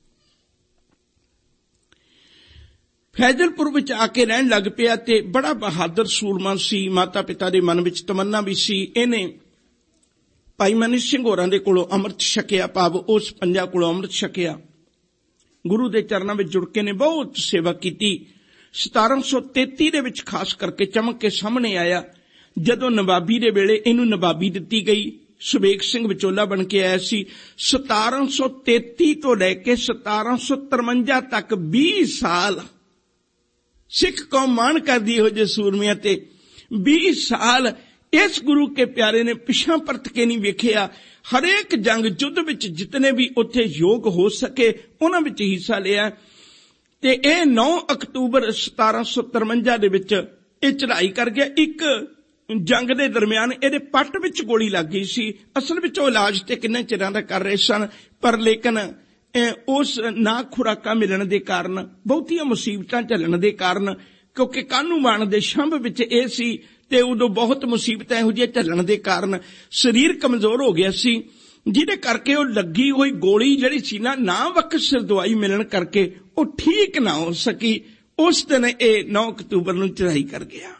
ਫੈਜ਼ਲਪੁਰ ਵਿੱਚ ਆ ਕੇ ਰਹਿਣ ਲੱਗ ਪਿਆ ਤੇ ਬੜਾ ਬਹਾਦਰ ਸੂਰਮਾ ਸੀ। ਮਾਤਾ ਪਿਤਾ ਦੇ ਮਨ ਵਿੱਚ ਤਮੰਨਾ ਵੀ ਸੀ। ਇਹਨੇ ਭਾਈ ਮਨੀ ਸਿੰਘ ਹੋਰਾਂ ਦੇ ਕੋਲੋਂ ਅੰਮ੍ਰਿਤ ਛਕਿਆ, ਭਾਵ ਉਸ ਪੰਜਾਂ ਕੋਲੋਂ ਅੰਮ੍ਰਿਤ ਛਕਿਆ। ਗੁਰੂ ਦੇ ਚਰਨਾਂ ਵਿੱਚ ਜੁੜ ਕੇ ਨੇ ਬਹੁਤ ਸੇਵਾ ਕੀਤੀ। 1733 ਦੇ ਵਿੱਚ ਖਾਸ ਕਰਕੇ ਚਮਕ ਕੇ ਸਾਹਮਣੇ ਆਇਆ ਜਦੋਂ ਨਵਾਬੀ ਦੇ ਵੇਲੇ ਇਹਨੂੰ ਨਵਾਬੀ ਦਿੱਤੀ ਗਈ। ਸੁਬੇਗ ਸਿੰਘ ਵਿਚੋਲਾ ਬਣ ਕੇ ਆਇਆ ਸੀ। 1733 ਤੋਂ ਲੈ ਕੇ 1753 ਤੱਕ 20 ਸਾਲ ਸਿੱਖ ਕੌਮ ਮਾਣ ਕਰਦੀ ਇਹੋ ਜਿਹੇ ਸੂਰਮਿਆਂ ਤੇ। 20 ਸਾਲ ਇਸ ਗੁਰੂ ਕੇ ਪਿਆਰੇ ਨੇ ਪਿਛਾਂ ਪਰਤ ਕੇ ਨਹੀਂ ਵੇਖਿਆ। ਹਰੇਕ ਜੰਗ ਯੁੱਧ ਵਿੱਚ ਜਿਤਨੇ ਵੀ ਉੱਥੇ ਯੋਗ ਹੋ ਸਕੇ ਉਹਨਾਂ ਵਿੱਚ ਹਿੱਸਾ ਲਿਆ। ਤੇ ਇਹ 9 ਅਕਤੂਬਰ 1753 ਦੇ ਵਿੱਚ ਇਹ ਚੜ੍ਹਾਈ ਕਰ ਗਿਆ। ਇੱਕ ਜੰਗ ਦੇ ਦਰਮਿਆਨ ਇਹਦੇ ਪੱਟ ਵਿੱਚ ਗੋਲੀ ਲੱਗ ਗਈ ਸੀ। ਅਸਲ ਵਿੱਚ ਉਹ ਇਲਾਜ ਤੇ ਕਿੰਨੇ ਚਿਰਾਂ ਦਾ ਕਰ ਰਹੇ ਸਨ, ਪਰ ਲੇਕਿਨ ਉਸ ਨਾ ਖੁਰਾਕਾਂ ਮਿਲਣ ਦੇ ਕਾਰਨ, ਬਹੁਤੀਆਂ ਮੁਸੀਬਤਾਂ ਝੱਲਣ ਦੇ ਕਾਰਨ, ਕਿਉਂਕਿ ਕਾਹਨੂੰ ਮਾਣ ਦੇ ਸ਼ੰਭ ਵਿੱਚ ਇਹ ਸੀ ਤੇ ਉਦੋਂ ਬਹੁਤ ਮੁਸੀਬਤਾਂ ਇਹੋ ਜਿਹੀਆਂ ਝੱਲਣ ਦੇ ਕਾਰਨ ਸਰੀਰ ਕਮਜ਼ੋਰ ਹੋ ਗਿਆ ਸੀ, ਜਿਹਦੇ ਕਰਕੇ ਉਹ ਲੱਗੀ ਹੋਈ ਗੋਲੀ ਜਿਹੜੀ ਸੀ ਨਾ ਵਕਤ ਸਿਰ ਦਵਾਈ ਮਿਲਣ ਕਰਕੇ ਉਹ ਠੀਕ ਨਾ ਹੋ ਸਕੀ। ਉਸ ਦਿਨ ਇਹ 9 ਅਕਤੂਬਰ ਨੂੰ ਚੜ੍ਹਾਈ ਕਰ ਗਿਆ।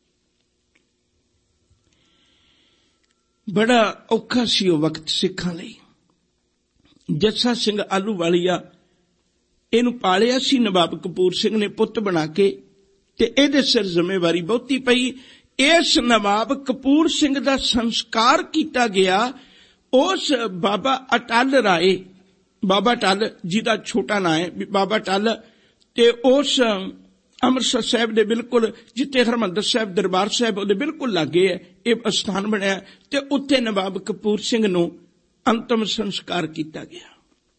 ਬੜਾ ਔਖਾ ਸੀ ਉਹ ਵਕਤ ਸਿੱਖਾਂ ਲਈ। ਜੱਸਾ ਸਿੰਘ ਆਹਲੂਵਾਲੀਆ ਇਹਨੂੰ ਪਾਲਿਆ ਸੀ ਨਵਾਬ ਕਪੂਰ ਸਿੰਘ ਨੇ ਪੁੱਤ ਬਣਾ ਕੇ, ਤੇ ਇਹਦੇ ਸਿਰ ਜ਼ਿੰਮੇਵਾਰੀ ਬਹੁਤੀ ਪਈ। ਇਸ ਨਵਾਬ ਕਪੂਰ ਸਿੰਘ ਦਾ ਸੰਸਕਾਰ ਕੀਤਾ ਗਿਆ ਉਸ ਬਾਬਾ ਅਟਲ ਰਾਏ, ਬਾਬਾ ਅਟਲ ਜਿਹਦਾ ਛੋਟਾ ਨਾਂ ਹੈ ਬਾਬਾ ਅਟਲ, ਤੇ ਉਸ ਅੰਮ੍ਰਿਤਸਰ ਸਾਹਿਬ ਦੇ ਬਿਲਕੁਲ ਜਿੱਥੇ ਹਰਿਮੰਦਰ ਸਾਹਿਬ ਦਰਬਾਰ ਸਾਹਿਬ ਉਹਦੇ ਬਿਲਕੁਲ ਲਾਗੇ ਹੈ ਇਹ ਅਸਥਾਨ ਬਣਿਆ ਤੇ ਉੱਥੇ ਨਵਾਬ ਕਪੂਰ ਸਿੰਘ ਨੂੰ ਅੰਤਮ ਸੰਸਕਾਰ ਕੀਤਾ ਗਿਆ।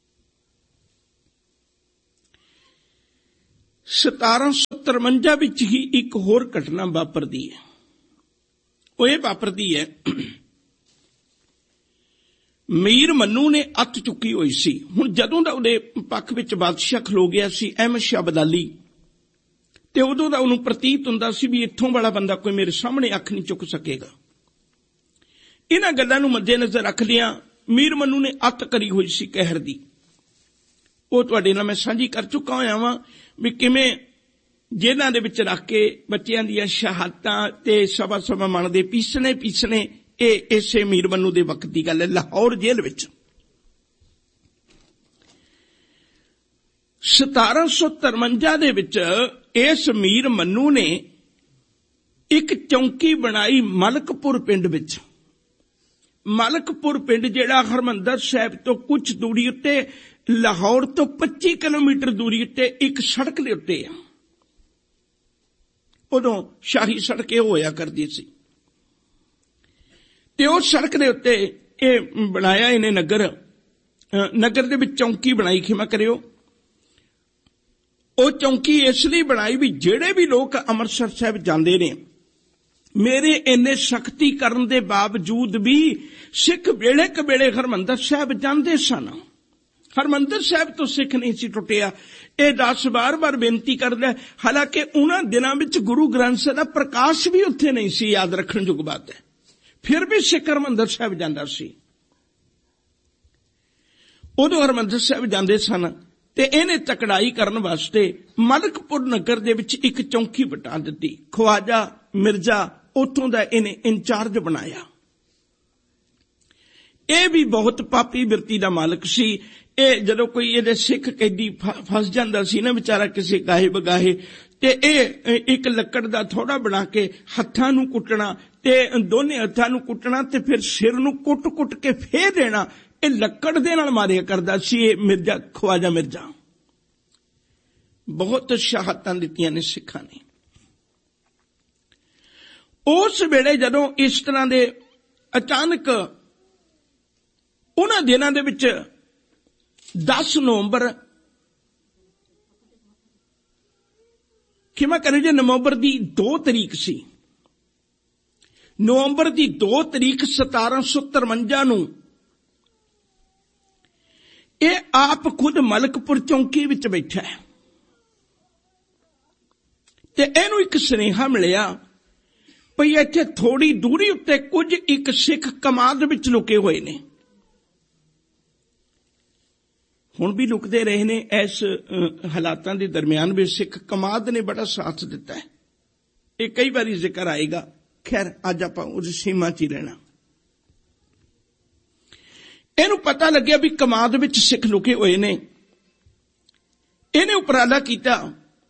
1753 ਵਿੱਚ ਹੀ ਇੱਕ ਹੋਰ ਘਟਨਾ ਵਾਪਰਦੀ ਹੈ। ਉਹ ਇਹ ਵਾਪਰਦੀ ਹੈ, ਮੀਰ ਮੰਨੂ ਨੇ ਅੱਤ ਚੁੱਕੀ ਹੋਈ ਸੀ। ਹੁਣ ਜਦੋਂ ਦਾ ਉਹਦੇ ਪੱਖ ਵਿੱਚ ਬਾਦਸ਼ਾਹ ਖਲੋ ਗਿਆ ਸੀ ਅਹਿਮਦ ਸ਼ਾਹ ਅਬਦਾਲੀ, ਤੇ ਉਦੋਂ ਦਾ ਉਹਨੂੰ ਪ੍ਰਤੀਤ ਹੁੰਦਾ ਸੀ ਵੀ ਇੱਥੋਂ ਵਾਲਾ ਬੰਦਾ ਕੋਈ ਮੇਰੇ ਸਾਹਮਣੇ ਅੱਖ ਨਹੀਂ ਚੁੱਕ ਸਕੇਗਾ। ਇਹਨਾਂ ਗੱਲਾਂ ਨੂੰ ਮੱਦੇਨਜ਼ਰ ਰੱਖਦਿਆਂ ਮੀਰ ਮੰਨੂ ਨੇ ਅੱਤ ਕਰੀ ਹੋਈ ਸੀ ਕਹਿਰ ਦੀ। ਉਹ ਤੁਹਾਡੇ ਨਾਲ ਮੈਂ ਸਾਂਝੀ ਕਰ ਚੁੱਕਾ ਹੋਇਆ ਵਾਂ ਵੀ ਕਿਵੇਂ ਜੇਲ੍ਹਾਂ ਦੇ ਵਿੱਚ ਰੱਖ ਕੇ ਬੱਚਿਆਂ ਦੀਆਂ ਸ਼ਹਾਦਤਾਂ ਤੇ ਸਵਾ ਸਵਾ ਮਣ ਦੇ ਪੀਸਣੇ ਇਹ ਇਸੇ ਮੀਰ ਮੰਨੂ ਦੇ ਵਕਤ ਦੀ ਗੱਲ ਹੈ। ਲਾਹੌਰ ਜੇਲ੍ਹ ਵਿੱਚ 1753 ਦੇ ਵਿੱਚ ਇਸ ਮੀਰ ਮੰਨੂ ਨੇ ਇੱਕ ਚੌਂਕੀ ਬਣਾਈ ਮਲਕਪੁਰ ਪਿੰਡ ਵਿੱਚ। ਮਲਕਪੁਰ ਪਿੰਡ ਜਿਹੜਾ ਹਰਿਮੰਦਰ ਸਾਹਿਬ ਤੋਂ ਕੁਝ ਦੂਰੀ ਉੱਤੇ, ਲਾਹੌਰ ਤੋਂ 25 ਕਿਲੋਮੀਟਰ ਦੂਰੀ ਉੱਤੇ ਇੱਕ ਸੜਕ ਦੇ ਉੱਤੇ ਆ। ਉਦੋਂ ਸ਼ਾਹੀ ਸੜਕ ਇਹ ਹੋਇਆ ਕਰਦੀ ਸੀ ਤੇ ਉਸ ਸੜਕ ਦੇ ਉੱਤੇ ਇਹ ਬਣਾਇਆ ਇਹਨੇ ਨਗਰ ਦੇ ਵਿੱਚ ਚੌਂਕੀ ਬਣਾਈ। ਖਿਮਾ ਕਰਿਓ, ਉਹ ਚੌਂਕੀ ਇਸ ਲਈ ਬਣਾਈ ਵੀ ਜਿਹੜੇ ਵੀ ਲੋਕ ਅੰਮ੍ਰਿਤਸਰ ਸਾਹਿਬ ਜਾਂਦੇ ਨੇ, ਮੇਰੇ ਇੰਨੇ ਸਖਤੀ ਕਰਨ ਦੇ ਬਾਵਜੂਦ ਵੀ ਸਿੱਖ ਵੇਲੇ ਕਵੇਲੇ ਹਰਿਮੰਦਰ ਸਾਹਿਬ ਜਾਂਦੇ ਸਨ। ਹਰਿਮੰਦਰ ਸਾਹਿਬ ਤੋਂ ਸਿੱਖ ਨਹੀਂ ਸੀ ਟੁੱਟਿਆ। ਇਹ 10 ਵਾਰ ਬੇਨਤੀ ਕਰਦਾ, ਹਾਲਾਂਕਿ ਉਹਨਾਂ ਦਿਨਾਂ ਵਿੱਚ ਗੁਰੂ ਗ੍ਰੰਥ ਸਾਹਿਬ ਦਾ ਪ੍ਰਕਾਸ਼ ਵੀ ਉੱਥੇ ਨਹੀਂ ਸੀ, ਯਾਦ ਰੱਖਣ ਯੋਗ ਬਾਤ ਹੈ, ਫਿਰ ਵੀ ਸਿੱਖ ਹਰਿਮੰਦਰ ਸਾਹਿਬ ਜਾਂਦਾ ਸੀ। ਉਦੋਂ ਹਰਿਮੰਦਰ ਸਾਹਿਬ ਜਾਂਦੇ ਸਨ ਤੇ ਇਹਨੇ ਤਕੜਾਈ ਕਰਨ ਵਾਸਤੇ ਮਲਕਪੁਰ ਨਗਰ ਦੇ ਵਿੱਚ ਇੱਕ ਚੌਂਕੀ ਵਟਾ ਦਿੱਤੀ। ਖਵਾਜਾ ਮਿਰਜ਼ਾ ਉੱਥੋਂ ਦਾ ਇਹਨੇ ਇੰਚਾਰਜ ਬਣਾਇਆ। ਇਹ ਵੀ ਬਹੁਤ ਪਾਪੀ ਬਿਰਤੀ ਦਾ ਮਾਲਕ ਸੀ। ਇਹ ਜਦੋਂ ਕੋਈ ਇਹਦੇ ਸਿੱਖ ਕੈਦੀ ਫਸ ਜਾਂਦਾ ਸੀ ਨਾ ਵਿਚਾਰਾ ਕਿਸੇ ਗਾਹੇ ਬਗਾਹੇ, ਤੇ ਇਹ ਇੱਕ ਲੱਕੜ ਦਾ ਥੋੜਾ ਬਣਾ ਕੇ ਹੱਥਾਂ ਨੂੰ ਕੁੱਟਣਾ ਤੇ ਦੋਨੇ ਹੱਥਾਂ ਨੂੰ ਕੁੱਟਣਾ ਤੇ ਫਿਰ ਸਿਰ ਨੂੰ ਕੁੱਟ ਕੇ ਫੇਰ ਦੇਣਾ। ਇਹ ਲੱਕੜ ਦੇ ਨਾਲ ਮਾਰਿਆ ਕਰਦਾ ਸੀ ਇਹ ਮਿਰਜ਼ਾ, ਖਵਾਜਾ ਮਿਰਜ਼ਾ। ਬਹੁਤ ਸ਼ਹਾਦਤਾਂ ਦਿੱਤੀਆਂ ਨੇ ਸਿੱਖਾਂ ਨੇ। ਉਸ ਵੇਲੇ ਜਦੋਂ ਇਸ ਤਰ੍ਹਾਂ ਦੇ ਅਚਾਨਕ ਉਹਨਾਂ ਦਿਨਾਂ ਦੇ ਵਿੱਚ 10 ਨਵੰਬਰ ਖਿਮਾ ਕਰਿਓ ਜੀ, ਨਵੰਬਰ ਦੀ 2 ਤਰੀਕ ਸੀ। ਨਵੰਬਰ ਦੀ 2 ਤਰੀਕ 1753 ਨੂੰ ਇਹ ਆਪ ਖੁਦ ਮਲਕਪੁਰ ਚੌਂਕੀ ਵਿੱਚ ਬੈਠਾ ਹੈ ਤੇ ਇਹਨੂੰ ਇੱਕ ਸੁਨੇਹਾ ਮਿਲਿਆ ਭਈ ਇੱਥੇ ਥੋੜੀ ਦੂਰੀ ਉੱਤੇ ਕੁਝ ਇੱਕ ਸਿੱਖ ਕਮਾਦ ਵਿੱਚ ਲੁਕੇ ਹੋਏ ਨੇ। ਹੁਣ ਵੀ ਲੁਕਦੇ ਰਹੇ ਨੇ। ਇਸ ਹਾਲਾਤਾਂ ਦੇ ਦਰਮਿਆਨ ਵੀ ਸਿੱਖ ਕਮਾਦ ਨੇ ਬੜਾ ਸਾਥ ਦਿੱਤਾ ਹੈ। ਇਹ ਕਈ ਵਾਰੀ ਜ਼ਿਕਰ ਆਏਗਾ। ਖੈਰ ਅੱਜ ਆਪਾਂ ਉਸ ਸੀਮਾ 'ਚ ਹੀ ਰਹਿਣਾ। ਇਹਨੂੰ ਪਤਾ ਲੱਗਿਆ ਵੀ ਕਮਾਦ ਵਿੱਚ ਸਿੱਖ ਲੁਕੇ ਹੋਏ ਨੇ। ਇਹਨੇ ਉਪਰਾਲਾ ਕੀਤਾ,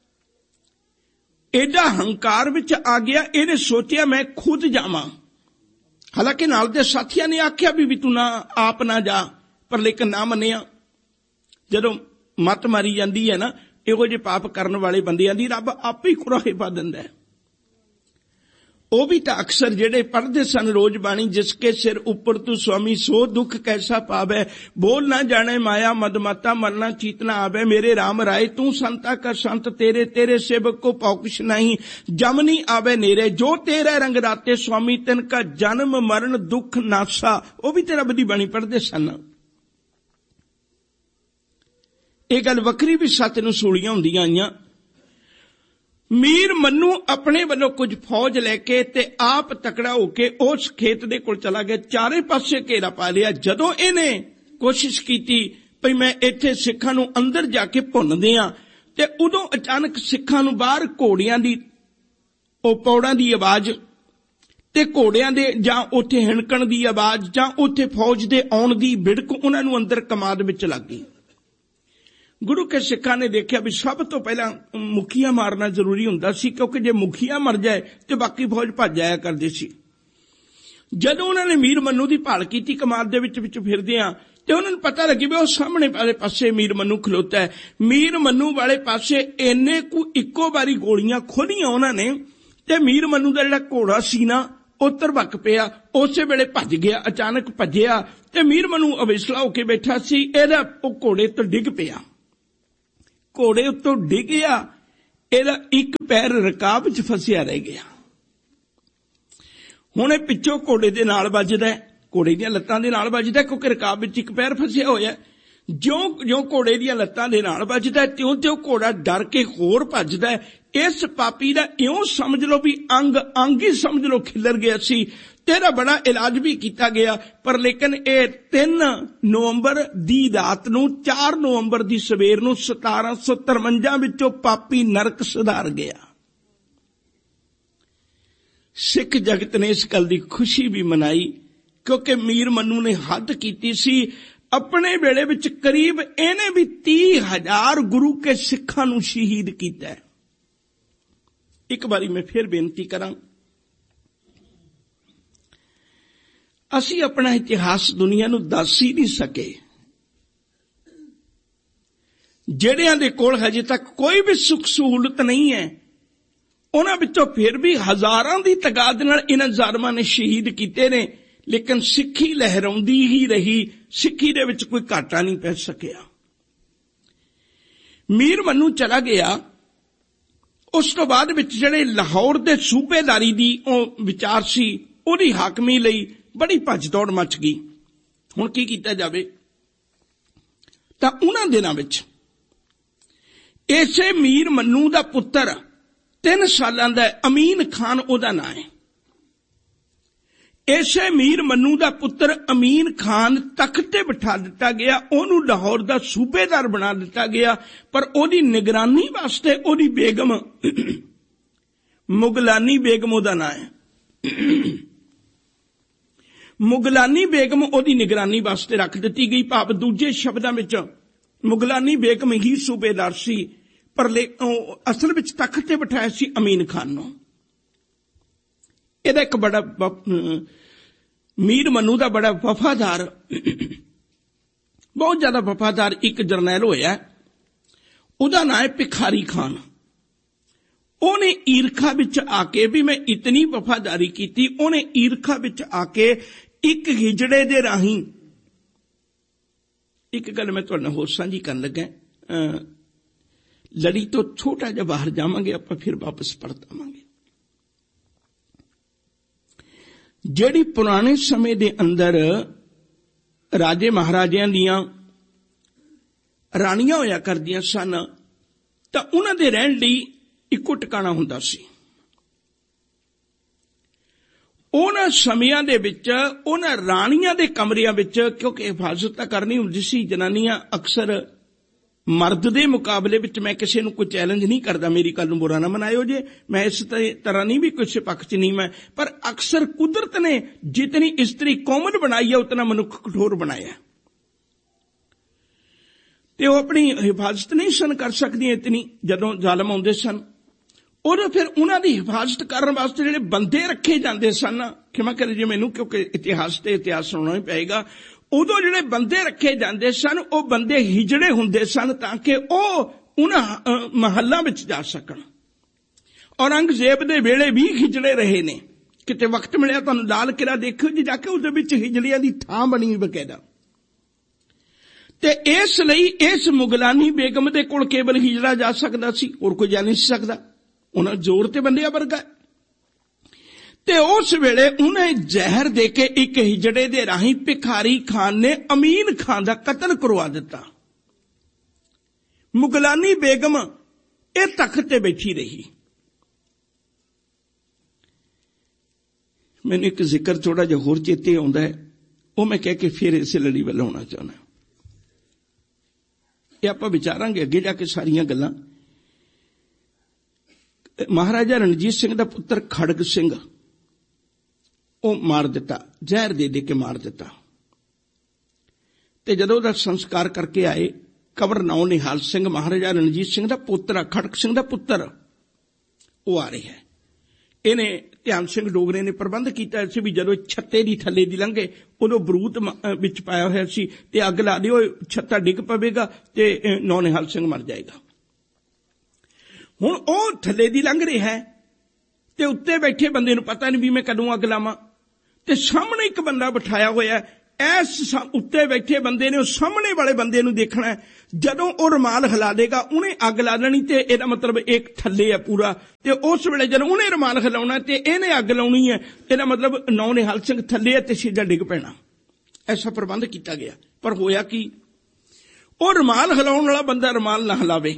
ਐਡਾ ਹੰਕਾਰ ਵਿੱਚ ਆ ਗਿਆ। ਇਹਨੇ ਸੋਚਿਆ ਮੈਂ ਖੁਦ ਜਾਵਾਂ। ਹਾਲਾਂਕਿ ਨਾਲ ਦੇ ਸਾਥੀਆਂ ਨੇ ਆਖਿਆ ਵੀ ਤੂੰ ਨਾ ਆਪ ਨਾ ਜਾ, ਪਰ ਲੇਕਿਨ ਨਾ ਮੰਨਿਆ। ਜਦੋਂ ਮੱਤ ਮਾਰੀ ਜਾਂਦੀ ਹੈ ਨਾ ਇਹੋ ਜਿਹੇ ਪਾਪ ਕਰਨ ਵਾਲੇ ਬੰਦਿਆਂ ਦੀ, ਰੱਬ ਆਪੇ ਹੀ ਕੁਰਾਹੇ ਪਾ ਦਿੰਦਾ ਹੈ। ਉਹ ਵੀ ਤਾਂ ਅਕਸਰ ਜਿਹੜੇ ਪੜ੍ਹਦੇ ਸਨ ਰੋਜ਼ ਬਾਣੀ, ਜਿਸਕੇ ਸਿਰ ਉੱਪਰ ਤੂੰ ਸੁਆਮੀ ਸੋ ਦੁੱਖ ਕੈਸਾ ਪਾਵੈ, ਬੋਲ ਨਾ ਜਾਣੇ ਮਾਇਆ ਮਦਮਾਤਾ ਮਰਨਾ ਚੀਤ ਨਾ ਆਵੇ, ਮੇਰੇ ਰਾਮ ਰਾਏ ਤੂੰ ਸੰਤਾ ਕਰ ਸੰਤ ਤੇਰੇ, ਤੇਰੇ ਸੇਵਕ ਕੋ ਪੌਕਸ਼ ਨਹੀਂ, ਜਮ ਨਹੀਂ ਆਵੇ ਨੇਰੇ, ਜੋ ਤੇਰੇ ਰੰਗ ਰਾਤੇ ਸੁਆਮੀ ਤਿਨ ਕਾ ਜਨਮ ਮਰਨ ਦੁੱਖ ਨਾਸਾ। ਉਹ ਵੀ ਤੇ ਰੱਬ ਦੀ ਬਾਣੀ ਪੜ੍ਹਦੇ ਸਨ। ਇਹ ਗੱਲ ਵੱਖਰੀ ਵੀ ਸੱਚ ਨੂੰ ਸੂਲੀਆਂ ਹੁੰਦੀਆਂ ਆਈਆਂ। ਮੀਰ ਮੰਨੂ ਆਪਣੇ ਵੱਲੋਂ ਕੁਝ ਫੌਜ ਲੈ ਕੇ ਤੇ ਆਪ ਤਕੜਾ ਹੋ ਕੇ ਉਸ ਖੇਤ ਦੇ ਕੋਲ ਚਲਾ ਗਿਆ। ਚਾਰੇ ਪਾਸੇ ਘੇਰਾ ਪਾ ਲਿਆ। ਜਦੋਂ ਇਹਨੇ ਕੋਸ਼ਿਸ਼ ਕੀਤੀ ਭਈ ਮੈਂ ਇੱਥੇ ਸਿੱਖਾਂ ਨੂੰ ਅੰਦਰ ਜਾ ਕੇ ਭੁੰਨ ਦਿਆਂ, ਤੇ ਉਦੋਂ ਅਚਾਨਕ ਸਿੱਖਾਂ ਨੂੰ ਬਾਹਰ ਘੋੜਿਆਂ ਦੀ ਉਹ ਪੌੜਾਂ ਦੀ ਆਵਾਜ਼ ਤੇ ਘੋੜਿਆਂ ਦੇ ਜਾਂ ਉੱਥੇ ਹਿਣਕਣ ਦੀ ਆਵਾਜ਼ ਜਾਂ ਉੱਥੇ ਫੌਜ ਦੇ ਆਉਣ ਦੀ ਬਿੜਕ ਉਹਨਾਂ ਨੂੰ ਅੰਦਰ ਕਮਾਦ ਵਿੱਚ ਲੱਗ ਗਈ। ਗੁਰੂ ਕੇ ਸਿੱਖਾਂ ਨੇ ਦੇਖਿਆ ਵੀ ਸਭ ਤੋਂ ਪਹਿਲਾਂ ਮੁਖੀਆ ਮਾਰਨਾ ਜ਼ਰੂਰੀ ਹੁੰਦਾ ਸੀ, ਕਿਉਂਕਿ ਜੇ ਮੁਖੀਆ ਮਰ ਜਾਏ ਤੇ ਬਾਕੀ ਫੌਜ ਭੱਜ ਜਾਇਆ ਕਰਦੀ ਸੀ। ਜਦੋਂ ਉਹਨਾਂ ਨੇ ਮੀਰ ਮੰਨੂ ਦੀ ਭਾਲ ਕੀਤੀ ਕਮਾਦ ਦੇ ਵਿੱਚ ਫਿਰਦਿਆਂ, ਤੇ ਉਹਨਾਂ ਨੂੰ ਪਤਾ ਲੱਗੀ ਵੀ ਉਹ ਸਾਹਮਣੇ ਵਾਲੇ ਪਾਸੇ ਮੀਰ ਮੰਨੂ ਖਲੋਤਾ ਹੈ। ਮੀਰ ਮੰਨੂ ਵਾਲੇ ਪਾਸੇ ਇੰਨੇ ਕੁ ਇੱਕੋ ਵਾਰੀ ਗੋਲੀਆਂ ਖੋਲੀਆਂ ਉਹਨਾਂ ਨੇ, ਤੇ ਮੀਰ ਮੰਨੂ ਦਾ ਜਿਹੜਾ ਘੋੜਾ ਸੀ ਨਾ ਉਹ ਧਰਵਕ ਪਿਆ। ਉਸੇ ਵੇਲੇ ਭੱਜ ਗਿਆ, ਅਚਾਨਕ ਭੱਜਿਆ ਤੇ ਮੀਰ ਮੰਨੂ ਅਵੇਸਲਾ ਹੋ ਕੇ ਬੈਠਾ ਸੀ, ਇਹਦਾ ਉਹ ਘੋੜੇ ਤੋਂ ਡਿੱਗ ਪਿਆ। ਘੋੜੇ ਉੱਤੋਂ ਡਿੱਗਿਆ, ਇਹਦਾ ਇੱਕ ਪੈਰ ਰਕਾਬ 'ਚ ਫਸਿਆ ਰਹਿ ਗਿਆ। ਹੁਣ ਇਹ ਪਿੱਛੋਂ ਘੋੜੇ ਦੇ ਨਾਲ ਵੱਜਦਾ, ਘੋੜੇ ਦੀਆਂ ਲੱਤਾਂ ਦੇ ਨਾਲ ਵੱਜਦਾ, ਕਿਉਂਕਿ ਰਕਾਬ ਵਿੱਚ ਇੱਕ ਪੈਰ ਫਸਿਆ ਹੋਇਆ। ਜਿਉਂ ਘੋੜੇ ਦੀਆਂ ਲੱਤਾਂ ਦੇ ਨਾਲ ਵੱਜਦਾ, ਤਿਉਂ ਘੋੜਾ ਡਰ ਕੇ ਹੋਰ ਭੱਜਦਾ। ਇਸ ਪਾਪੀ ਦਾ ਇਉਂ ਸਮਝ ਲਓ ਵੀ ਅੰਗ ਹੀ ਸਮਝ ਲਓ ਖਿੱਲਰ ਗਿਆ ਸੀ। ਤੇਰਾ ਬੜਾ ਇਲਾਜ ਵੀ ਕੀਤਾ ਗਿਆ, ਪਰ ਲੇਕਿਨ ਇਹ 3 ਨਵੰਬਰ ਦੀ ਰਾਤ ਨੂੰ 4 ਨਵੰਬਰ ਦੀ ਸਵੇਰ ਨੂੰ 1753 ਵਿੱਚੋਂ ਪਾਪੀ ਨਰਕ ਸੁਧਾਰ ਗਿਆ। ਸਿੱਖ ਜਗਤ ਨੇ ਇਸ ਗੱਲ ਦੀ ਖੁਸ਼ੀ ਵੀ ਮਨਾਈ, ਕਿਉਂਕਿ ਮੀਰ ਮੰਨੂ ਨੇ ਹੱਦ ਕੀਤੀ ਸੀ। ਆਪਣੇ ਵੇਲੇ ਵਿੱਚ ਕਰੀਬ ਇਹਨੇ ਵੀ 30,000 ਗੁਰੂ ਕੇ ਸਿੱਖਾਂ ਨੂੰ ਸ਼ਹੀਦ ਕੀਤਾ। ਇੱਕ ਵਾਰੀ ਮੈਂ ਫਿਰ ਬੇਨਤੀ ਕਰਾਂ, ਅਸੀਂ ਆਪਣਾ ਇਤਿਹਾਸ ਦੁਨੀਆ ਨੂੰ ਦੱਸ ਹੀ ਨਹੀਂ ਸਕੇ। ਜਿਹੜਿਆਂ ਦੇ ਕੋਲ ਹਜੇ ਤੱਕ ਕੋਈ ਵੀ ਸੁੱਖ ਸਹੂਲਤ ਨਹੀਂ ਹੈ, ਉਹਨਾਂ ਵਿੱਚੋਂ ਫਿਰ ਵੀ ਹਜ਼ਾਰਾਂ ਦੀ ਤਾਦਾਦ ਨਾਲ ਇਹਨਾਂ ਜ਼ਾਲਮਾਂ ਨੇ ਸ਼ਹੀਦ ਕੀਤੇ ਨੇ, ਲੇਕਿਨ ਸਿੱਖੀ ਲਹਿਰਾਉਂਦੀ ਹੀ ਰਹੀ। ਸਿੱਖੀ ਦੇ ਵਿੱਚ ਕੋਈ ਘਾਟਾ ਨਹੀਂ ਪੈ ਸਕਿਆ। ਮੀਰ ਮੰਨੂ ਚਲਾ ਗਿਆ। ਉਸ ਤੋਂ ਬਾਅਦ ਵਿੱਚ ਜਿਹੜੇ ਲਾਹੌਰ ਦੇ ਸੂਬੇਦਾਰੀ ਦੀ ਉਹ ਵਿਚਾਰ ਸੀ, ਉਹਦੀ ਹਾਕਮੀ ਲਈ ਬੜੀ ਭੱਜ ਦੌੜ ਮਚ ਗਈ। ਹੁਣ ਕੀ ਕੀਤਾ ਜਾਵੇ? ਤਾਂ ਉਹਨਾਂ ਦਿਨਾਂ ਵਿੱਚ ਇਸੇ ਮੀਰ ਮੰਨੂ ਦਾ ਪੁੱਤਰ 3 ਸਾਲਾਂ ਦਾ ਅਮੀਨ ਖਾਨ ਉਹਦਾ ਨਾਂ ਹੈ। ਇਸੇ ਮੀਰ ਮੰਨੂ ਦਾ ਪੁੱਤਰ ਅਮੀਨ ਖਾਨ ਤਖਤ ਤੇ ਬਿਠਾ ਦਿੱਤਾ ਗਿਆ, ਉਹਨੂੰ ਲਾਹੌਰ ਦਾ ਸੂਬੇਦਾਰ ਬਣਾ ਦਿੱਤਾ ਗਿਆ। ਪਰ ਉਹਦੀ ਨਿਗਰਾਨੀ ਵਾਸਤੇ ਉਹਦੀ ਬੇਗਮ ਮੁਗਲਾਨੀ ਬੇਗਮ ਉਹਦਾ ਨਾਂ ਹੈ। ਮੁਗਲਾਨੀ ਬੇਗਮ ਉਹਦੀ ਨਿਗਰਾਨੀ ਵਾਸਤੇ ਰੱਖ ਦਿੱਤੀ ਗਈ। ਭਾਵ ਦੂਜੇ ਸ਼ਬਦਾਂ ਵਿੱਚ ਮੁਗਲਾਨੀ ਬੇਗਮ ਹੀ ਸੂਬੇਦਾਰ ਸੀ, ਪਰ ਅਸਲ ਵਿੱਚ ਤਖਤ ਤੇ ਬਿਠਾਇਆ ਸੀ ਅਮੀਨ ਖਾਨ ਨੂੰ। ਇਹਦਾ ਇੱਕ ਬੜਾ ਮੀਰ ਮੰਨੂ ਦਾ ਬੜਾ ਵਫਾਦਾਰ, ਬਹੁਤ ਜ਼ਿਆਦਾ ਵਫਾਦਾਰ ਇੱਕ ਜਰਨੈਲ ਹੋਇਆ, ਉਹਦਾ ਨਾਂ ਹੈ ਭਿਖਾਰੀ ਖਾਨ। ਉਹਨੇ ਈਰਖਾ ਵਿੱਚ ਆ ਕੇ ਵੀ ਮੈਂ ਇਤਨੀ ਵਫਾਦਾਰੀ ਕੀਤੀ, ਉਹਨੇ ਈਰਖਾ ਵਿੱਚ ਆ ਕੇ ਇੱਕ ਹਿਜੜੇ ਦੇ ਰਾਹੀਂ, ਇੱਕ ਗੱਲ ਮੈਂ ਤੁਹਾਡੇ ਨਾਲ ਹੋਰ ਸਾਂਝੀ ਕਰਨ ਲੱਗਾ। ਲੜੀ ਤੋਂ ਛੋਟਾ ਜਿਹਾ ਬਾਹਰ ਜਾਵਾਂਗੇ, ਆਪਾਂ ਫਿਰ ਵਾਪਸ ਪਰਤ ਆਵਾਂਗੇ। ਜਿਹੜੀ ਪੁਰਾਣੇ ਸਮੇਂ ਦੇ ਅੰਦਰ ਰਾਜੇ ਮਹਾਰਾਜਿਆਂ ਦੀਆਂ ਰਾਣੀਆਂ ਹੋਇਆ ਕਰਦੀਆਂ ਸਨ, ਤਾਂ ਉਹਨਾਂ ਦੇ ਰਹਿਣ ਲਈ ਇੱਕੋ ਟਿਕਾਣਾ ਹੁੰਦਾ ਸੀ। ਉਹਨਾਂ ਸਮਿਆਂ ਦੇ ਵਿੱਚ ਉਹਨਾਂ ਰਾਣੀਆਂ ਦੇ ਕਮਰਿਆਂ ਵਿੱਚ, ਕਿਉਂਕਿ ਹਿਫਾਜ਼ਤ ਤਾਂ ਕਰਨੀ ਹੁੰਦੀ ਸੀ, ਜਨਾਨੀਆਂ ਅਕਸਰ ਮਰਦ ਦੇ ਮੁਕਾਬਲੇ ਵਿੱਚ, ਮੈਂ ਕਿਸੇ ਨੂੰ ਕੋਈ ਚੈਲੰਜ ਨਹੀਂ ਕਰਦਾ, ਮੇਰੀ ਗੱਲ ਨੂੰ ਬੁਰਾ ਨਾ ਮਨਾਇਓ ਜੇ, ਮੈਂ ਇਸ ਤਰ੍ਹਾਂ ਨਹੀਂ ਵੀ ਕਿਸੇ ਪੱਖ 'ਚ ਨਹੀਂ ਮੈਂ, ਪਰ ਅਕਸਰ ਕੁਦਰਤ ਨੇ ਜਿਤਨੀ ਇਸਤਰੀ ਕੋਮਲ ਬਣਾਈ ਹੈ, ਉਤਨਾ ਮਨੁੱਖ ਕਠੋਰ ਬਣਾਇਆ, ਤੇ ਉਹ ਆਪਣੀ ਹਿਫਾਜ਼ਤ ਨਹੀਂ ਸਨ ਕਰ ਸਕਦੀਆਂ ਇਤਨੀ। ਜਦੋਂ ਜ਼ਾਲਮ ਆਉਂਦੇ ਸਨ, ਉਦੋਂ ਫਿਰ ਉਹਨਾਂ ਦੀ ਹਿਫਾਜ਼ਤ ਕਰਨ ਵਾਸਤੇ ਜਿਹੜੇ ਬੰਦੇ ਰੱਖੇ ਜਾਂਦੇ ਸਨ, ਖਿਮਾ ਕਰੇ ਜੀ ਮੈਨੂੰ, ਕਿਉਂਕਿ ਇਤਿਹਾਸ ਸੁਣਾਉਣਾ ਹੀ ਪਏਗਾ, ਉਦੋਂ ਜਿਹੜੇ ਬੰਦੇ ਰੱਖੇ ਜਾਂਦੇ ਸਨ, ਉਹ ਬੰਦੇ ਹਿਜੜੇ ਹੁੰਦੇ ਸਨ, ਤਾਂ ਕਿ ਉਹ ਉਹਨਾਂ ਮਹੱਲਾਂ ਵਿੱਚ ਜਾ ਸਕਣ। ਔਰੰਗਜ਼ੇਬ ਦੇ ਵੇਲੇ ਵੀ ਹਿਜੜੇ ਰਹੇ ਨੇ। ਕਿਤੇ ਵਕਤ ਮਿਲਿਆ ਤੁਹਾਨੂੰ ਲਾਲ ਕਿਲ੍ਹਾ ਦੇਖਿਓ ਜੀ ਜਾ ਕੇ, ਉਹਦੇ ਵਿੱਚ ਹਿਜੜਿਆਂ ਦੀ ਥਾਂ ਬਣੀ ਬਕਾਇਦਾ। ਤੇ ਇਸ ਲਈ ਇਸ ਮੁਗਲਾਨੀ ਬੇਗਮ ਦੇ ਕੋਲ ਕੇਵਲ ਹਿਜੜਾ ਜਾ ਸਕਦਾ ਸੀ, ਹੋਰ ਕੋਈ ਜਾ ਨਹੀਂ ਸਕਦਾ। ਉਹਨਾਂ ਜ਼ੋਰ ਤੇ ਬੰਦਿਆ ਵਰਗਾ। ਤੇ ਉਸ ਵੇਲੇ ਉਹਨੇ ਜ਼ਹਿਰ ਦੇ ਕੇ ਇੱਕ ਹਿਜੜੇ ਦੇ ਰਾਹੀਂ ਭਿਖਾਰੀ ਖਾਨ ਨੇ ਅਮੀਨ ਖਾਨ ਦਾ ਕਤਲ ਕਰਵਾ ਦਿੱਤਾ। ਮੁਗਲਾਨੀ ਬੇਗਮ ਇਹ ਤਖਤ ਤੇ ਬੈਠੀ ਰਹੀ। ਮੈਨੂੰ ਇੱਕ ਜ਼ਿਕਰ ਥੋੜਾ ਜਿਹਾ ਹੋਰ ਚੇਤੇ ਆਉਂਦਾ ਹੈ, ਉਹ ਮੈਂ ਕਹਿ ਕੇ ਫਿਰ ਇਸੇ ਲੜੀ ਵੱਲ ਆਉਣਾ ਚਾਹੁੰਦਾ। ਇਹ ਆਪਾਂ ਵਿਚਾਰਾਂਗੇ ਅੱਗੇ ਜਾ ਕੇ ਸਾਰੀਆਂ ਗੱਲਾਂ। ਮਹਾਰਾਜਾ ਰਣਜੀਤ ਸਿੰਘ ਦਾ ਪੁੱਤਰ ਖੜਗ ਸਿੰਘ, ਉਹ ਮਾਰ ਦਿੱਤਾ, ਜ਼ਹਿਰ ਦੇ ਦੇ ਕੇ ਮਾਰ ਦਿੱਤਾ। ਤੇ ਜਦੋਂ ਉਹਦਾ ਸੰਸਕਾਰ ਕਰਕੇ ਆਏ, ਕਬਰ ਨੌ ਨਿਹਾਲ ਸਿੰਘ ਮਹਾਰਾਜਾ ਰਣਜੀਤ ਸਿੰਘ ਦਾ ਪੁੱਤਰ, ਖੜਗ ਸਿੰਘ ਦਾ ਪੁੱਤਰ, ਉਹ ਆ ਰਿਹਾ ਹੈ। ਇਹਨੇ ਧਿਆਨ ਸਿੰਘ ਡੋਗਰੇ ਨੇ ਪ੍ਰਬੰਧ ਕੀਤਾ ਸੀ ਵੀ ਜਦੋਂ ਛੱਤੇ ਦੀ ਥੱਲੇ ਦੀ ਲੰਘੇ ਉਦੋਂ ਬਰੂਤ ਵਿੱਚ ਪਾਇਆ ਹੋਇਆ ਸੀ ਤੇ ਅੱਗ ਲਾ ਦਿਓ, ਛੱਤਾ ਡਿੱਗ ਪਵੇਗਾ ਤੇ ਨੌ ਨਿਹਾਲ ਸਿੰਘ ਮਰ ਜਾਏਗਾ। ਹੁਣ ਉਹ ਥੱਲੇ ਦੀ ਲੰਘ ਰਿਹਾ ਹੈ ਤੇ ਉੱਤੇ ਬੈਠੇ ਬੰਦੇ ਨੂੰ ਪਤਾ ਨਹੀਂ ਵੀ ਮੈਂ ਕਦੋਂ ਅੱਗ ਲਾਵਾਂ, ਤੇ ਸਾਹਮਣੇ ਇੱਕ ਬੰਦਾ ਬਿਠਾਇਆ ਹੋਇਆ, ਇਸ ਉੱਤੇ ਬੈਠੇ ਬੰਦੇ ਨੇ ਉਹ ਸਾਹਮਣੇ ਵਾਲੇ ਬੰਦੇ ਨੂੰ ਦੇਖਣਾ, ਜਦੋਂ ਉਹ ਰੁਮਾਲ ਹਿਲਾ ਦੇਗਾ ਉਹਨੇ ਅੱਗ ਲਾ ਲੈਣੀ, ਤੇ ਇਹਦਾ ਮਤਲਬ ਇੱਕ ਥੱਲੇ ਹੈ ਪੂਰਾ, ਤੇ ਉਸ ਵੇਲੇ ਜਦੋਂ ਉਹਨੇ ਰੁਮਾਲ ਹਿਲਾਉਣਾ ਤੇ ਇਹਨੇ ਅੱਗ ਲਾਉਣੀ ਹੈ, ਇਹਦਾ ਮਤਲਬ ਨੌ ਨਿਹਾਲ ਸਿੰਘ ਥੱਲੇ ਹੈ ਤੇ ਸਿੱਧਾ ਡਿੱਗ ਪੈਣਾ। ਐਸਾ ਪ੍ਰਬੰਧ ਕੀਤਾ ਗਿਆ। ਪਰ ਹੋਇਆ ਕੀ, ਉਹ ਰੁਮਾਲ ਹਿਲਾਉਣ ਵਾਲਾ ਬੰਦਾ ਰੁਮਾਲ ਨਾ ਹਿਲਾਵੇ।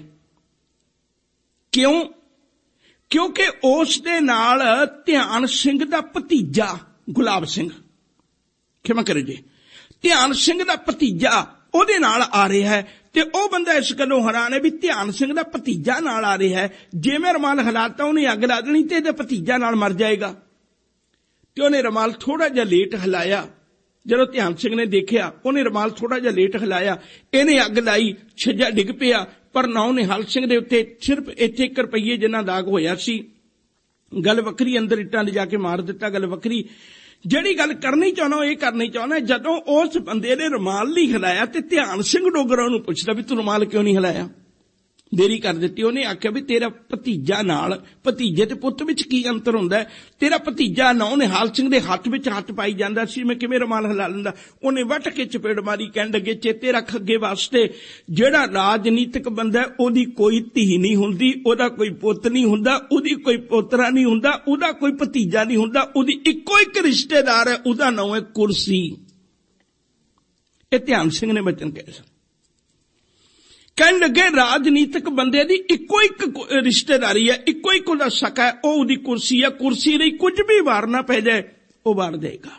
ਕਿਉਂ? ਕਿਉਂਕਿ ਉਸ ਦੇ ਨਾਲ ਧਿਆਨ ਸਿੰਘ ਦਾ ਭਤੀਜਾ ਗੁਲਾਬ ਸਿੰਘ, ਖਿਮਾ ਕਰੋ ਜੀ, ਧਿਆਨ ਸਿੰਘ ਦਾ ਭਤੀਜਾ ਉਹਦੇ ਨਾਲ ਆ ਰਿਹਾ ਹੈ, ਤੇ ਉਹ ਬੰਦਾ ਇਸ ਗੱਲੋਂ ਹੈਰਾਨ ਹੈ ਵੀ ਧਿਆਨ ਸਿੰਘ ਦਾ ਭਤੀਜਾ ਨਾਲ ਆ ਰਿਹਾ ਹੈ, ਜੇ ਮੈਂ ਰੁਮਾਲ ਹਿਲਾਤਾ ਉਹਨੇ ਅੱਗ ਲਾ ਦੇਣੀ ਤੇ ਇਹਦਾ ਭਤੀਜਾ ਨਾਲ ਮਰ ਜਾਏਗਾ। ਤੇ ਉਹਨੇ ਰੁਮਾਲ ਥੋੜਾ ਜਿਹਾ ਲੇਟ ਹਿਲਾਇਆ। ਜਦੋਂ ਧਿਆਨ ਸਿੰਘ ਨੇ ਦੇਖਿਆ ਉਹਨੇ ਰੁਮਾਲ ਥੋੜਾ ਜਿਹਾ ਲੇਟ ਹਿਲਾਇਆ, ਇਹਨੇ ਅੱਗ ਲਾਈ, ਛੱਜਾ ਡਿੱਗ ਪਿਆ। ਪਰ ਨੌ ਨਿਹਾਲ ਸਿੰਘ ਦੇ ਉੱਤੇ ਸਿਰਫ ਇੱਥੇ 1 ਰੁਪਈਏ ਜਿੰਨਾ ਦਾਗ ਹੋਇਆ ਸੀ। ਗੱਲ ਵੱਖਰੀ, ਅੰਦਰ ਇੱਟਾਂ ਲਿਜਾ ਕੇ ਮਾਰ ਦਿੱਤਾ, ਗੱਲ ਵੱਖਰੀ। ਜਿਹੜੀ ਗੱਲ ਕਰਨੀ ਚਾਹੁੰਦਾ ਇਹ ਕਰਨੀ ਚਾਹੁੰਦਾ, ਜਦੋਂ ਉਸ ਬੰਦੇ ਨੇ ਰੁਮਾਲ ਨਹੀਂ ਹਿਲਾਇਆ ਤੇ ਧਿਆਨ ਸਿੰਘ ਡੋਗਰਾ ਉਹਨੂੰ ਪੁੱਛਦਾ ਵੀ ਤੂੰ ਰੁਮਾਲ ਕਿਉਂ ਨਹੀਂ ਹਿਲਾਇਆ, ਦੇਰੀ ਕਰ ਦਿੱਤੀ। ਉਹਨੇ ਆਖਿਆ ਵੀ ਤੇਰਾ ਭਤੀਜਾ ਨਾਲ, ਭਤੀਜੇ ਤੇ ਪੁੱਤ ਵਿੱਚ ਕੀ ਅੰਤਰ ਹੁੰਦਾ, ਤੇਰਾ ਭਤੀਜਾ ਨੌ ਨਿਹਾਲ ਸਿੰਘ ਦੇ ਹੱਥ ਵਿੱਚ ਹੱਥ ਪਾਈ ਜਾਂਦਾ ਸੀ, ਮੈਂ ਕਿਵੇਂ ਰੁਮਾਲ ਹਿਲਾ ਲੈਂਦਾ। ਉਹਨੇ ਵੱਟ ਕੇ ਚਪੇੜ ਮਾਰੀ, ਕਹਿਣ ਲੱਗੇ ਚੇਤੇ ਰੱਖ ਅੱਗੇ ਵਾਸਤੇ, ਜਿਹੜਾ ਰਾਜਨੀਤਿਕ ਬੰਦਾ ਉਹਦੀ ਕੋਈ ਧੀ ਨਹੀਂ ਹੁੰਦੀ, ਉਹਦਾ ਕੋਈ ਪੁੱਤ ਨਹੀਂ ਹੁੰਦਾ, ਉਹਦੀ ਕੋਈ ਪੋਤਰਾ ਨਹੀਂ ਹੁੰਦਾ, ਉਹਦਾ ਕੋਈ ਭਤੀਜਾ ਨਹੀਂ ਹੁੰਦਾ, ਉਹਦੀ ਇੱਕੋ ਇੱਕ ਰਿਸ਼ਤੇਦਾਰ ਹੈ, ਉਹਦਾ ਨਾਂ ਹੈ ਕੁਰਸੀ। ਇਹ ਧਿਆਨ ਸਿੰਘ ਨੇ ਬਚਨ ਕਹੇ ਸਨ। ਕਹਿਣ ਲੱਗੇ ਰਾਜਨੀਤਿਕ ਬੰਦੇ ਦੀ ਇੱਕੋ ਇੱਕ ਰਿਸ਼ਤੇਦਾਰੀ ਹੈ, ਇੱਕੋ ਇੱਕ ਉਹਦਾ ਸਕਾ ਹੈ, ਉਹ ਉਹਦੀ ਕੁਰਸੀ ਹੈ। ਕੁਰਸੀ ਲਈ ਕੁਝ ਵੀ ਵਾਰਨਾ ਪੈ ਜਾਏ ਉਹ ਵਾਰ ਦੇਗਾ।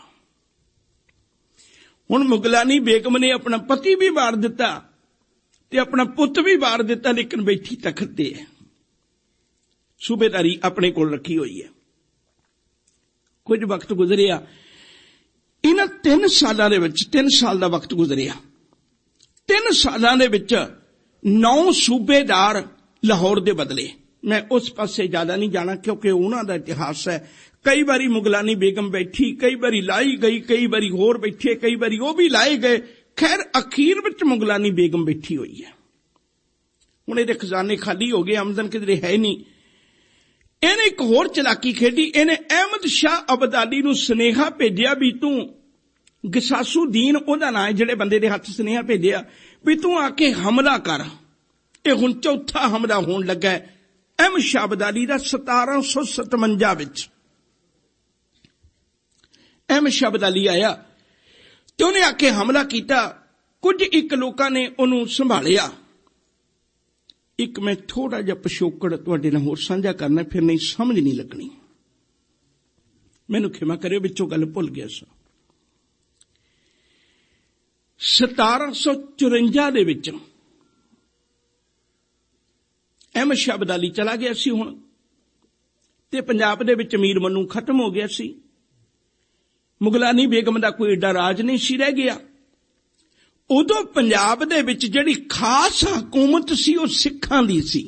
ਹੁਣ ਮੁਗਲਾਨੀ ਬੇਗਮ ਨੇ ਆਪਣਾ ਪਤੀ ਵੀ ਵਾਰ ਦਿੱਤਾ ਤੇ ਆਪਣਾ ਪੁੱਤ ਵੀ ਵਾਰ ਦਿੱਤਾ, ਲੇਕਿਨ ਬੈਠੀ ਤਖਤ ਤੇ ਹੈ, ਸੂਬੇਦਾਰੀ ਆਪਣੇ ਕੋਲ ਰੱਖੀ ਹੋਈ ਹੈ। ਕੁਝ ਵਕਤ ਗੁਜ਼ਰਿਆ, ਇਹਨਾਂ 3 ਸਾਲਾਂ ਦੇ ਵਿੱਚ, 3 ਸਾਲ ਦਾ ਵਕਤ ਗੁਜ਼ਰਿਆ। 3 ਸਾਲਾਂ ਦੇ ਵਿੱਚ 9 ਸੂਬੇਦਾਰ ਲਾਹੌਰ ਦੇ ਬਦਲੇ। ਮੈਂ ਉਸ ਪਾਸੇ ਜ਼ਿਆਦਾ ਨਹੀਂ ਜਾਣਾ ਕਿਉਂਕਿ ਉਹਨਾਂ ਦਾ ਇਤਿਹਾਸ ਹੈ। ਕਈ ਵਾਰੀ ਮੁਗਲਾਨੀ ਬੇਗਮ ਬੈਠੀ, ਕਈ ਵਾਰੀ ਲਾਈ ਗਈ, ਕਈ ਵਾਰੀ ਹੋਰ ਬੈਠੇ, ਕਈ ਵਾਰੀ ਉਹ ਵੀ ਲਾਏ ਗਏ। ਖੈਰ ਅਖੀਰ ਵਿੱਚ ਮੁਗਲਾਨੀ ਬੇਗਮ ਬੈਠੀ ਹੋਈ ਹੈ। ਹੁਣ ਇਹਦੇ ਖਜ਼ਾਨੇ ਖਾਲੀ ਹੋ ਗਏ, ਆਮਦਨ ਕਿਧਰੇ ਹੈ ਨਹੀਂ। ਇਹਨੇ ਇੱਕ ਹੋਰ ਚਲਾਕੀ ਖੇਡੀ। ਇਹਨੇ ਅਹਿਮਦ ਸ਼ਾਹ ਅਬਦਾਲੀ ਨੂੰ ਸੁਨੇਹਾ ਭੇਜਿਆ ਵੀ ਤੂੰ, ਗਸਾਸੂਦੀਨ ਉਹਦਾ ਨਾਂ ਹੈ ਜਿਹੜੇ ਬੰਦੇ ਦੇ ਹੱਥ ਸੁਨੇਹਾ ਭੇਜਿਆ, ਵੀ ਤੂੰ ਆ ਕੇ ਹਮਲਾ ਕਰ। ਇਹ ਹੁਣ 4ਥਾ ਹਮਲਾ ਹੋਣ ਲੱਗਾ ਅਹਿਮਦ ਸ਼ਾਹ ਅਬਦਾਲੀ ਦਾ 1757 ਵਿੱਚ। ਅਹਿਮਦ ਸ਼ਾਹ ਅਬਦਾਲੀ ਆਇਆ ਤੇ ਉਹਨੇ ਆ ਕੇ ਹਮਲਾ ਕੀਤਾ। ਕੁਝ ਇੱਕ ਲੋਕਾਂ ਨੇ ਉਹਨੂੰ ਸੰਭਾਲਿਆ। ਇੱਕ ਮੈਂ ਥੋੜਾ ਜਿਹਾ ਪਿਛੋਕੜ ਤੁਹਾਡੇ ਨਾਲ ਹੋਰ ਸਾਂਝਾ ਕਰਨਾ, ਫਿਰ ਨਹੀਂ ਸਮਝ ਨਹੀਂ ਲੱਗਣੀ, ਮੈਨੂੰ ਖਿਮਾ ਕਰਿਓ, ਵਿੱਚੋਂ ਗੱਲ ਭੁੱਲ ਗਿਆ ਸਾਂ। 1754 ਦੇ ਵਿੱਚ ਅਹਿਮਦ ਸ਼ਾਹ ਅਬਦਾਲੀ ਚਲਾ ਗਿਆ ਸੀ ਹੁਣ, ਤੇ ਪੰਜਾਬ ਦੇ ਵਿੱਚ ਅਮੀਰ ਮਨੂੰ ਖਤਮ ਹੋ ਗਿਆ ਸੀ। ਮੁਗਲਾਨੀ ਬੇਗਮ ਦਾ ਕੋਈ ਏਡਾ ਰਾਜ ਨਹੀਂ ਸੀ ਰਹਿ ਗਿਆ। ਉਦੋਂ ਪੰਜਾਬ ਦੇ ਵਿੱਚ ਜਿਹੜੀ ਖਾਸ ਹਕੂਮਤ ਸੀ ਉਹ ਸਿੱਖਾਂ ਦੀ ਸੀ।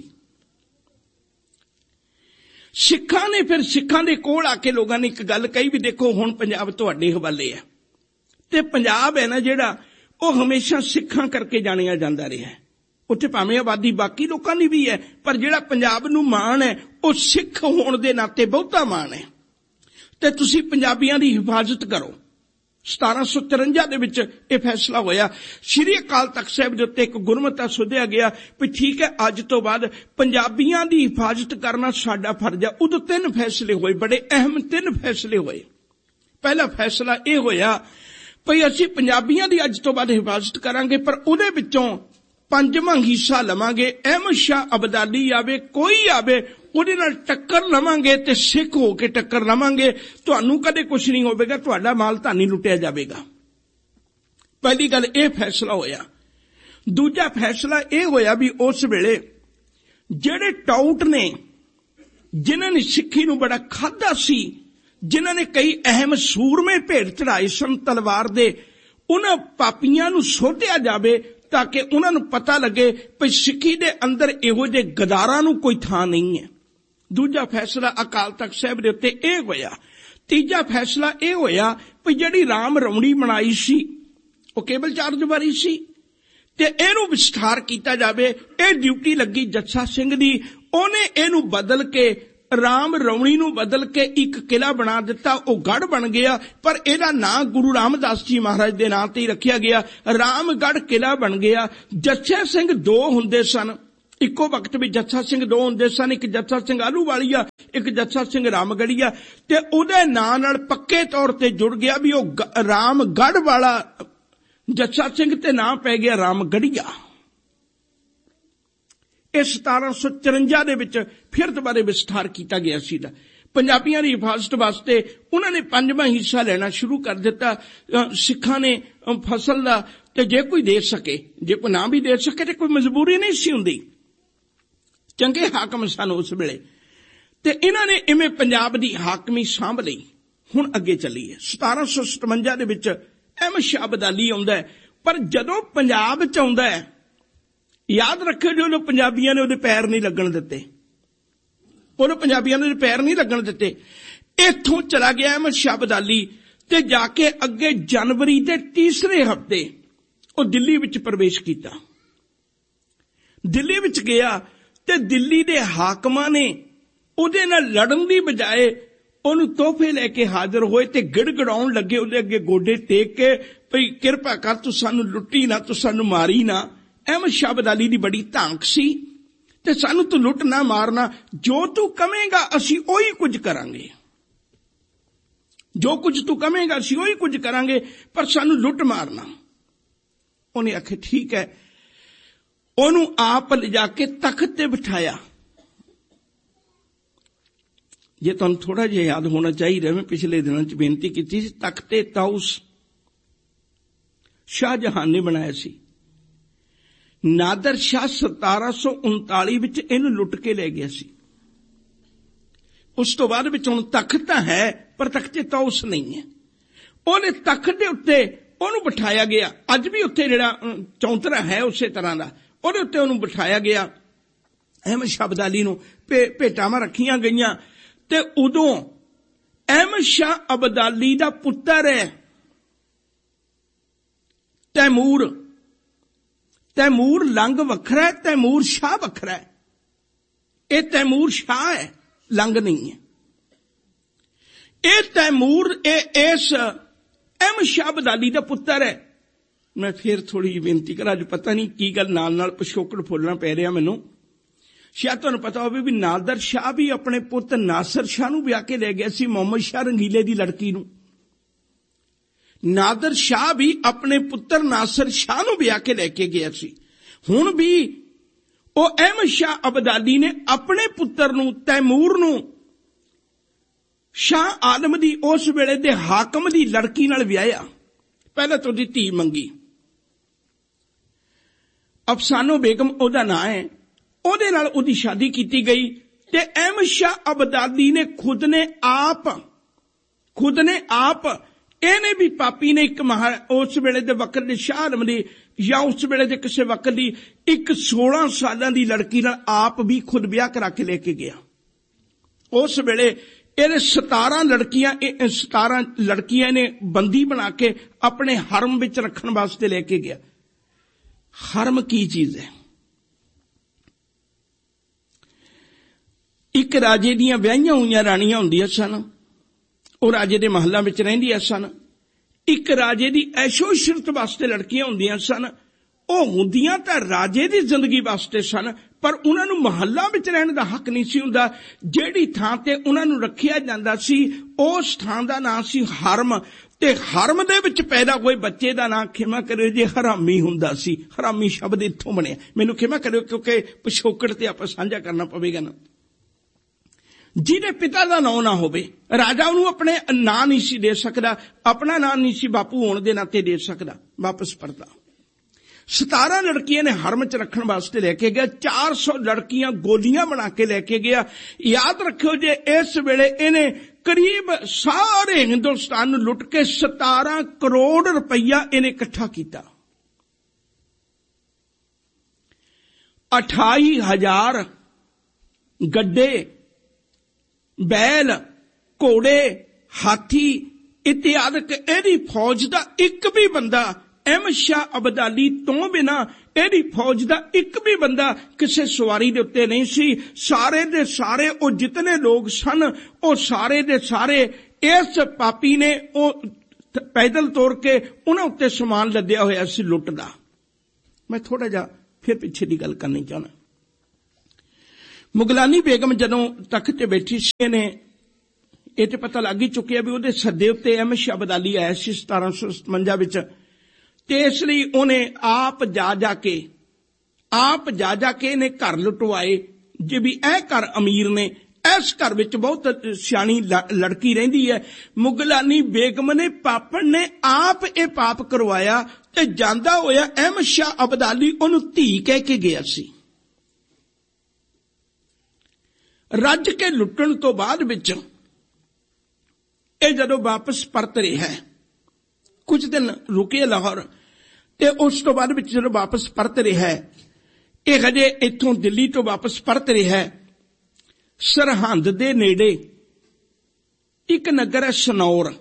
ਸਿੱਖਾਂ ਨੇ ਫਿਰ ਸਿੱਖਾਂ ਦੇ ਕੋਲ ਆ ਕੇ ਲੋਕਾਂ ਨੇ ਇੱਕ ਗੱਲ ਕਹੀ ਵੀ ਦੇਖੋ ਹੁਣ ਪੰਜਾਬ ਤੁਹਾਡੇ ਹਵਾਲੇ ਹੈ। ਤੇ ਪੰਜਾਬ ਹੈ ਨਾ ਜਿਹੜਾ, ਉਹ ਹਮੇਸ਼ਾ ਸਿੱਖਾਂ ਕਰਕੇ ਜਾਣਿਆ ਜਾਂਦਾ ਰਿਹਾ। ਉੱਥੇ ਭਾਵੇਂ ਆਬਾਦੀ ਬਾਕੀ ਲੋਕਾਂ ਦੀ ਵੀ ਹੈ, ਪਰ ਜਿਹੜਾ ਪੰਜਾਬ ਨੂੰ ਮਾਣ ਹੈ ਉਹ ਸਿੱਖ ਹੋਣ ਦੇ ਨਾਤੇ ਬਹੁਤਾ ਮਾਣ ਹੈ। ਤੇ ਤੁਸੀਂ ਪੰਜਾਬੀਆਂ ਦੀ ਹਿਫਾਜ਼ਤ ਕਰੋ। 1753 ਦੇ ਵਿੱਚ ਇਹ ਫੈਸਲਾ ਹੋਇਆ। ਸ਼੍ਰੀ ਅਕਾਲ ਤਖਤ ਸਾਹਿਬ ਦੇ ਉੱਤੇ ਇੱਕ ਗੁਰਮਤਾ ਸੋਧਿਆ ਗਿਆ ਵੀ ਠੀਕ ਹੈ, ਅੱਜ ਤੋਂ ਬਾਅਦ ਪੰਜਾਬੀਆਂ ਦੀ ਹਿਫਾਜ਼ਤ ਕਰਨਾ ਸਾਡਾ ਫਰਜ਼ ਹੈ। ਉਦੋਂ 3 ਫੈਸਲੇ ਹੋਏ, ਬੜੇ ਅਹਿਮ 3 ਫੈਸਲੇ ਹੋਏ। ਪਹਿਲਾ ਫੈਸਲਾ ਇਹ ਹੋਇਆ ਭਈ ਅਸੀਂ ਪੰਜਾਬੀਆਂ ਦੀ ਅੱਜ ਤੋਂ ਬਾਅਦ ਹਿਫਾਜ਼ਤ ਕਰਾਂਗੇ, ਪਰ ਉਹਦੇ ਵਿੱਚੋਂ 5ਵਾਂ ਹਿੱਸਾ ਲਵਾਂਗੇ। ਅਹਿਮਦ ਸ਼ਾਹ ਅਬਦਾਲੀ ਆਵੇ, ਕੋਈ ਆਵੇ, ਉਹਦੇ ਨਾਲ ਟੱਕਰ ਲਵਾਂਗੇ ਤੇ ਸਿੱਖ ਹੋ ਕੇ ਟੱਕਰ ਲਵਾਂਗੇ। ਤੁਹਾਨੂੰ ਕਦੇ ਕੁਝ ਨਹੀਂ ਹੋਵੇਗਾ, ਤੁਹਾਡਾ ਮਾਲ ਤਾਂ ਨਹੀਂ ਲੁੱਟਿਆ ਜਾਵੇਗਾ। ਪਹਿਲੀ ਗੱਲ ਇਹ ਫੈਸਲਾ ਹੋਇਆ। ਦੂਜਾ ਫੈਸਲਾ ਇਹ ਹੋਇਆ ਵੀ ਉਸ ਵੇਲੇ ਜਿਹੜੇ ਟਾਊਟ ਨੇ, ਜਿਨ੍ਹਾਂ ਨੇ ਸਿੱਖੀ ਨੂੰ ਬੜਾ ਖਾਧਾ ਸੀ, ਜਿਨ੍ਹਾਂ ਨੇ ਕਈ ਅਹਿਮ ਸੂਰਮੇ ਭੇਟ ਚੜਾਏ ਸਨ ਤਲਵਾਰ ਦੇ, ਉਹਨਾਂ ਪਾਪੀਆਂ ਨੂੰ ਸੋਧਿਆ ਜਾਵੇ ਤਾਂ ਕਿ ਉਹਨਾਂ ਨੂੰ ਪਤਾ ਲੱਗੇ ਕਿ ਸਿੱਖੀ ਦੇ ਅੰਦਰ ਇਹੋ ਜਿਹੇ ਗਦਾਰਾਂ ਨੂੰ ਕੋਈ ਥਾਂ ਨਹੀਂ ਹੈ। दूजा फैसला अकाल तख्त साहिब दे उत्ते ये होया। तीजा फैसला ये होया भी जिहड़ी राम रौणी बनाई सी वो केवल चार्ज बारी सी ते इहनूं विस्तार कीता जावे। ये ड्यूटी लगी जੱਸਾ ਸਿੰਘ दी। ਉਹਨੇ ਇਹਨੂੰ बदल के राम रौणी नूं बदल के एक किला बना दिता। वो गढ़ बन गया पर इहदा नां गुरु रामदास जी महाराज दे नां ते ही रखिया गया। रामगढ़ किला बन गया। जੱਸਾ ਸਿੰਘ दो हुंदे सन इक्को वक्त भी। जੱਸਾ ਸਿੰਘ दो हुंदे सन, एक जੱਸਾ ਸਿੰਘ आलूवालिया, एक जੱਸਾ ਸਿੰਘ रामगढ़िया। ते उहदे नां नाल पक्के तौर ते जुड़ गया भी वो रामगढ़ वाला जੱਸਾ ਸਿੰਘ ते नां पै गया रामगढ़िया। ਇਹ 1754 ਦੇ ਵਿੱਚ ਫਿਰ ਦੁਬਾਰੇ ਵਿਸਥਾਰ ਕੀਤਾ ਗਿਆ ਸੀ। ਪੰਜਾਬੀਆਂ ਦੀ ਹਿਫਾਜ਼ਤ ਵਾਸਤੇ ਉਹਨਾਂ ਨੇ 5ਵਾਂ ਹਿੱਸਾ ਲੈਣਾ ਸ਼ੁਰੂ ਕਰ ਦਿੱਤਾ। ਸਿੱਖਾਂ ਨੇ ਫਸਲ ਦਾ ਤੇ ਜੇ ਕੋਈ ਦੇ ਸਕੇ, ਜੇ ਕੋਈ ਨਾ ਵੀ ਦੇ ਸਕੇ ਤੇ ਕੋਈ ਮਜਬੂਰੀ ਨਹੀਂ ਸੀ ਹੁੰਦੀ। ਚੰਗੇ ਹਾਕਮ ਸਨ ਉਸ ਵੇਲੇ ਤੇ ਇਹਨਾਂ ਨੇ ਇਵੇਂ ਪੰਜਾਬ ਦੀ ਹਾਕਮੀ ਸਾਂਭ ਲਈ। ਹੁਣ ਅੱਗੇ ਚੱਲੀਏ। 1757 ਦੇ ਵਿੱਚ ਅਹਿਮਦ ਸ਼ਾਹ ਅਬਦਾਲੀ ਆਉਂਦਾ ਹੈ। ਪਰ ਜਦੋਂ ਪੰਜਾਬ ਚ ਆਉਂਦਾ ਹੈ, याद रखियो जो पंजाबियों ने उहदे पैर नहीं लगन दिते, उहदे पंजाबियों ने पैर नहीं लगन दिते। इत्थों चला गया अहमद शाह अब्दाली ते जाके अगे जनवरी के तीसरे हफ्ते वो दिल्ली विच प्रवेश किया। दिल्ली विच गया ते दिल्ली दे हाकमां ने उहदे नाल लड़न दी बजाए ਉਹਨੂੰ ਤੋਹਫੇ ਲੈ ਕੇ ਹਾਜ਼ਰ ਹੋਏ ਤੇ ਗਿੜਗੜਾਉਣ ਲੱਗੇ ਉਹਦੇ ਅੱਗੇ ਗੋਡੇ ਟੇਕ ਕੇ ਭਈ ਕਿਰਪਾ ਕਰ ਤੂੰ ਸਾਨੂੰ ਲੁੱਟੀ ਨਾ, ਤੂੰ ਸਾਨੂੰ ਮਾਰੀ ਨਾ। अहमद शाह अब्दाली दी बड़ी धांक सी ते सानू तू लुट ना मारना, जो तू कवेगा असी ओही कुछ करांगे, जो कुछ तू कवेगा असी ओही कुछ करांगे, पर सानू लुट मारना। उन्हें आखे ठीक है। ओनू आप ले जाके तख्त ते बिठाया। जे तुहानू थोड़ा जिहा याद होना चाहिए, मैं पिछले दिनों च बेनती की थी, तख्ते ताउस शाहजहां ने बनाया सी। नादर शाह 1739 विच इहनूं लुट के ले गया सी। उस तो बाद विच हुण तख्त तां है पर तख्ते ताउस नहीं है। उहने तख्त दे उत्ते उहनूं बिठाया गया। अज भी उत्ते जिहड़ा चौंतरा है उसे तरह दा उहदे उत्ते उहनूं बिठाया गया। अहमद शाह अब्दाली नूं भेटावां रखियां गईयां ते उदों अहमद शाह अब्दाली दा पुत्तर है तैमूर। तैमूर लंग वखरा है, तैमूर शाह वखरा है। ये तैमूर शाह है, लंग नहीं है। ये तैमूर इस अहमद शाह अब्दाली दा पुत्तर है। मैं फिर थोड़ी बेनती करा, अज पता नहीं की गल नाल नाल पिछोकड़ फुलना पै रहा मैनू। शायद तुहानू पता होवे भी नादर शाह भी अपने पुत नासिर शाह नूं ब्याह के ले गया सी, मोहम्मद शाह रंगीले दी लड़की नूं। नादर शाह भी अपने पुत्र नासिर शाह नूं ब्याह के लेके गया सी। हुण भी वो अहमद शाह अब्दाली ने अपने पुत्र नूं तैमूर नूं शाह आलम दी उस वेले दे हाकम दी लड़की नाल विआहिया। पहले तो दी धी मंगी, अफसानो बेगम ओदा नां है। ओदे नाल ओदी शादी कीती गई ते अहमद शाह अब्दाली ने खुद ने आप इहने भी पापी ने एक उस वेले दे वक्त दे शाह आलम दी या उस वेले दे किसी वक्त दी एक 16 सालां दी लड़की नाल आप भी खुद ब्याह करा के लेके गया। उस वेले इहने 17 लड़कियां ने बंदी बना के अपने हरम विच रखण वास्ते लेके गया। हरम की चीज है? एक राजे दियां विआहियां होईयां राणियां हुंदियां सन, वो राजे दे महलां विच रहिंदियां सन। एक राजे दी ऐशो इशरत वास्ते लड़कियां हुंदियां सन, वो हुंदियां तां राजे दी जिंदगी वास्ते सन, पर उन्हां नूं महलां विच रहण दा हक नहीं सी हुंदा। जिहड़ी थां ते उन्हां नूं रखिया जांदा सी उस थां दा नाम सी हरम, ते हरम दे विच पैदा होए बच्चे दा नाम खिमा करियो जे हरामी हुंदा सी। हरामी शब्द इत्थों बणिया, मैनूं खिमा करियो क्योंकि पिछोकड़ ते आपां साझा करना पवेगा ना। जिहदे पिता दा नाम ना होवे, राजा उन्होंने अपने नां नहीं सी दे सकदा, अपना नाम नहीं सी बापू होने दे नाते दे सकदा। वापस परता 17 लड़कियां ने हरम च रखण वास्ते लेके गया। 400 लड़कियां गोलियां बना के लेके गया। याद रखियो जे इस वेले इन्हें करीब सारे हिंदुस्तान नूं लुट के 17 करोड़ रुपया इन्हें इकट्ठा किया। 28,000 गड्डे बैल, घोड़े, हाथी इत्यादि एदी फौज का एक भी बंदा अहमद शाह अब्दाली तो बिना एदी फौज का एक भी बंदा किसी सवारी दे उत्ते नहीं सी। सारे दे सारे ओ जितने लोग सन ओ सारे दे सारे इस पापी ने ओ पैदल तोड़ के उन्हां उत्ते समान लद्या होया सी लुट दा। मैं थोड़ा जा फिर पिछे की गल करनी चाहना। मुगलानी बेगम जदों तख्त ते बैठी सी ने ये तो पता लग ही चुकिया भी उहदे सद्दे उत्ते अहमद शाह अब्दाली आया सी 1757 विच, ते इसलिए उन्हें आप जा के ने घर लुटवाए। जे भी ए घर अमीर ने, इस घर विच बहुत सियाणी लड़की रहिंदी है। मुगलानी बेगम ने पापन ने आप ये पाप करवाया ते जांदा होया अहमद शाह अब्दाली उहनूं धी कह के गया सी। रज के लुटण तो बाद विच ये जदों वापस परत रहा है, कुछ दिन रुके लाहौर, ते उस तो बाद जदों वापस परत रहा है, ये हजे इत्थों दिल्ली तो वापस परत रहा है, सरहंद दे नेड़े एक नगर है सनौर।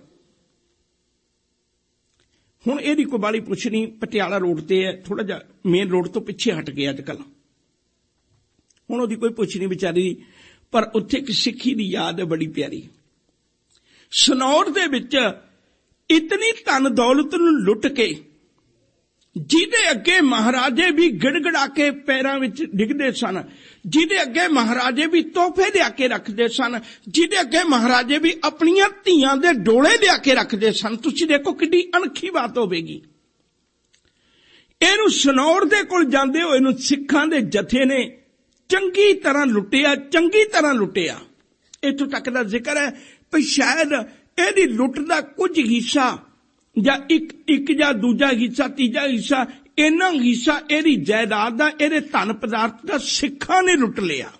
हुण इहदी कोई बाली पुछ नहीं, पटियाला रोड ते है, थोड़ा जा मेन रोड तो पिछे हट गया अजकल। हुण उहदी कोई पुछ नहीं बेचारी, पर उत्थे एक सिक्खी दी याद है बड़ी प्यारी। सनौर दे विच इतनी धन दौलत नूं लुट के जिहदे अगे महाराजे भी गिड़गिड़ा के पैरां विच डिगदे सन, जिहदे अगे महाराजे भी तोहफे लिया के रखदे सन, जिहदे अगे महाराजे भी अपनियां धीआं दे डोले लिया के रखदे सन। तुसीं देखो किड्डी अणखी बात होवेगी। इहनूं सनौर दे कोल जांदे होए नूं सिखां दे जथे ने चंगी तरह लुटिया। इत्थों तक दा जिक्र है भी शायद एदी लुट दा कुछ हिस्सा या एक या दूजा हिस्सा तीजा हिस्सा इन्ना हिस्सा एदी जायदाद दा, एदे धन पदार्थ दा सिखां ने लुट लिया।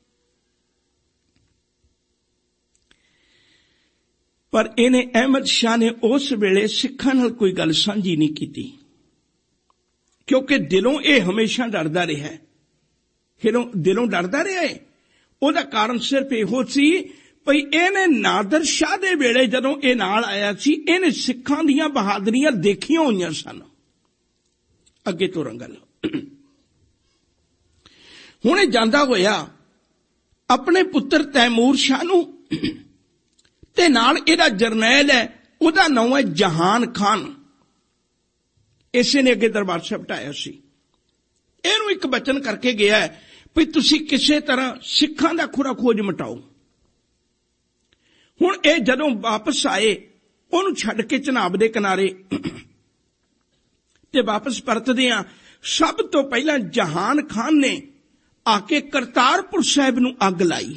पर इन्हें अहमद शाह ने उस वेले सिखां नाल कोई गल सांझी नहीं की, क्योंकि दिलों ये हमेशा डरदा रहा है। दिलों डरदा रहा है। उहदा कारण सिर्फ इहो सी भई इहने नादर शाह दे वेले जदों ये नाल आया सी, इहने सिखां दीयां बहादुरियां देखियां होईयां सन। अगे तो रंगल हुणे जांदा होया अपने पुत्र तैमूर शाह नूं ते नाल इहदा जरनैल है, उहदा नाम है जहान खान। इसे ने अगे दरबार साहिब ढाया सी। इहनूं एक बचन करके गया है भी तुसीं किसी तरह सिखां दा खुरा खोज मिटाओ। हुण ये जदों वापस आए, उहनूं छड्ड के चनाब दे किनारे ते वापस परतदियां सब तो पहला जहान खान ने आके करतारपुर साहिब नूं अग लाई।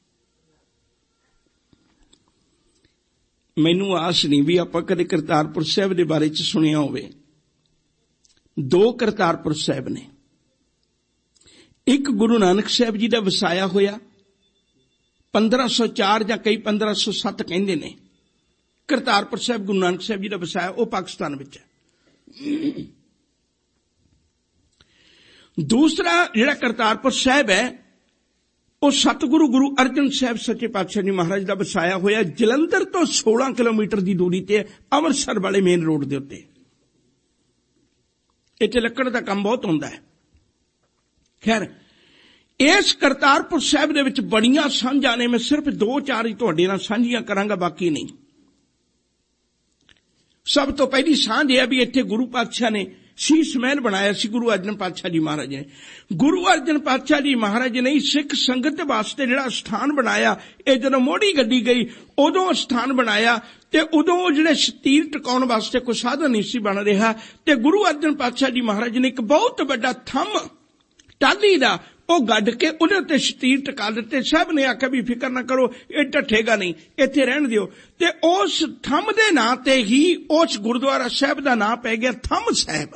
मैनूं आस नहीं भी आपां कदे करतारपुर साहिब दे बारे च सुनिया होवे। दो करतारपुर साहिब ने, एक गुरु नानक साहिब जी दा वसाया होया 1504 या कई 1507 कहंदे ने। करतारपुर साहिब गुरु नानक साहिब जी दा वसाया वो पाकिस्तान विच है। दूसरा जिहड़ा करतारपुर साहिब है वो सतगुरु गुरु अर्जन साहिब सच्चे पातशाह जी महाराज दा वसाया होया जलंधर तो 16 किलोमीटर की दूरी ते अमृतसर वाले मेन रोड दे उत्ते। इत्थे लकड़ दा काम बहुत हुंदा है। खैर इस करतारपुर साहिब दे विच बड़ियां सांझां ने, मैं सिर्फ 2-4 ही तुहाडे नाल सांझियां करांगा, बाकी नहीं। सब तो पहली सांझ है भी इत्थे गुरु पातशाह ने शीश महल बनाया सी। गुरु अर्जन पातशाह जी महाराज ने, गुरु अर्जन पातशाह जी महाराज ने सिख संगत वास्ते जिहड़ा स्थान बनाया, ये जदों मोड़ी गड्डी गई उदों स्थान बनाया ते उदों जिहड़े तीर टकाउण वास्ते कोई साधन नहीं सी बन रहा, ते गुरु अर्जन पातशाह जी महाराज ने एक बहुत बड़ा थंम टाली दा वो गड्ढ के उहदे उत्ते शतीर टका दिते। साहब ने आख्या भी फिकर ना करो, ये ढठेगा नहीं, इत्थे रहण दिओ। ते उस थंम दे नां ते ही उस गुरुद्वारा साहिब दा नां पै गया थंम साहिब।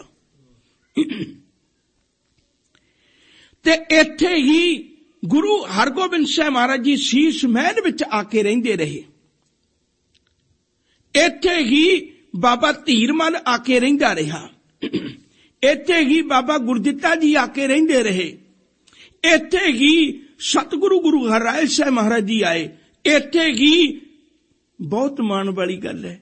ते इत्थे ही गुरु हरगोबिंद साहिब महाराज जी शीश महल विच आके रहिंदे रहे। इत्थे ही बाबा धीरमल आके रहिंदा रहा। इत्थे ही बाबा गुरदित्ता जी आके रहिंदे रहे। इत्थे ही सतगुरु गुरु हरराय साहिब महाराज जी आए। ਇੱਥੇ ਹੀ ਬਹੁਤ ਮਾਣ ਵਾਲੀ ਗੱਲ ਹੈ,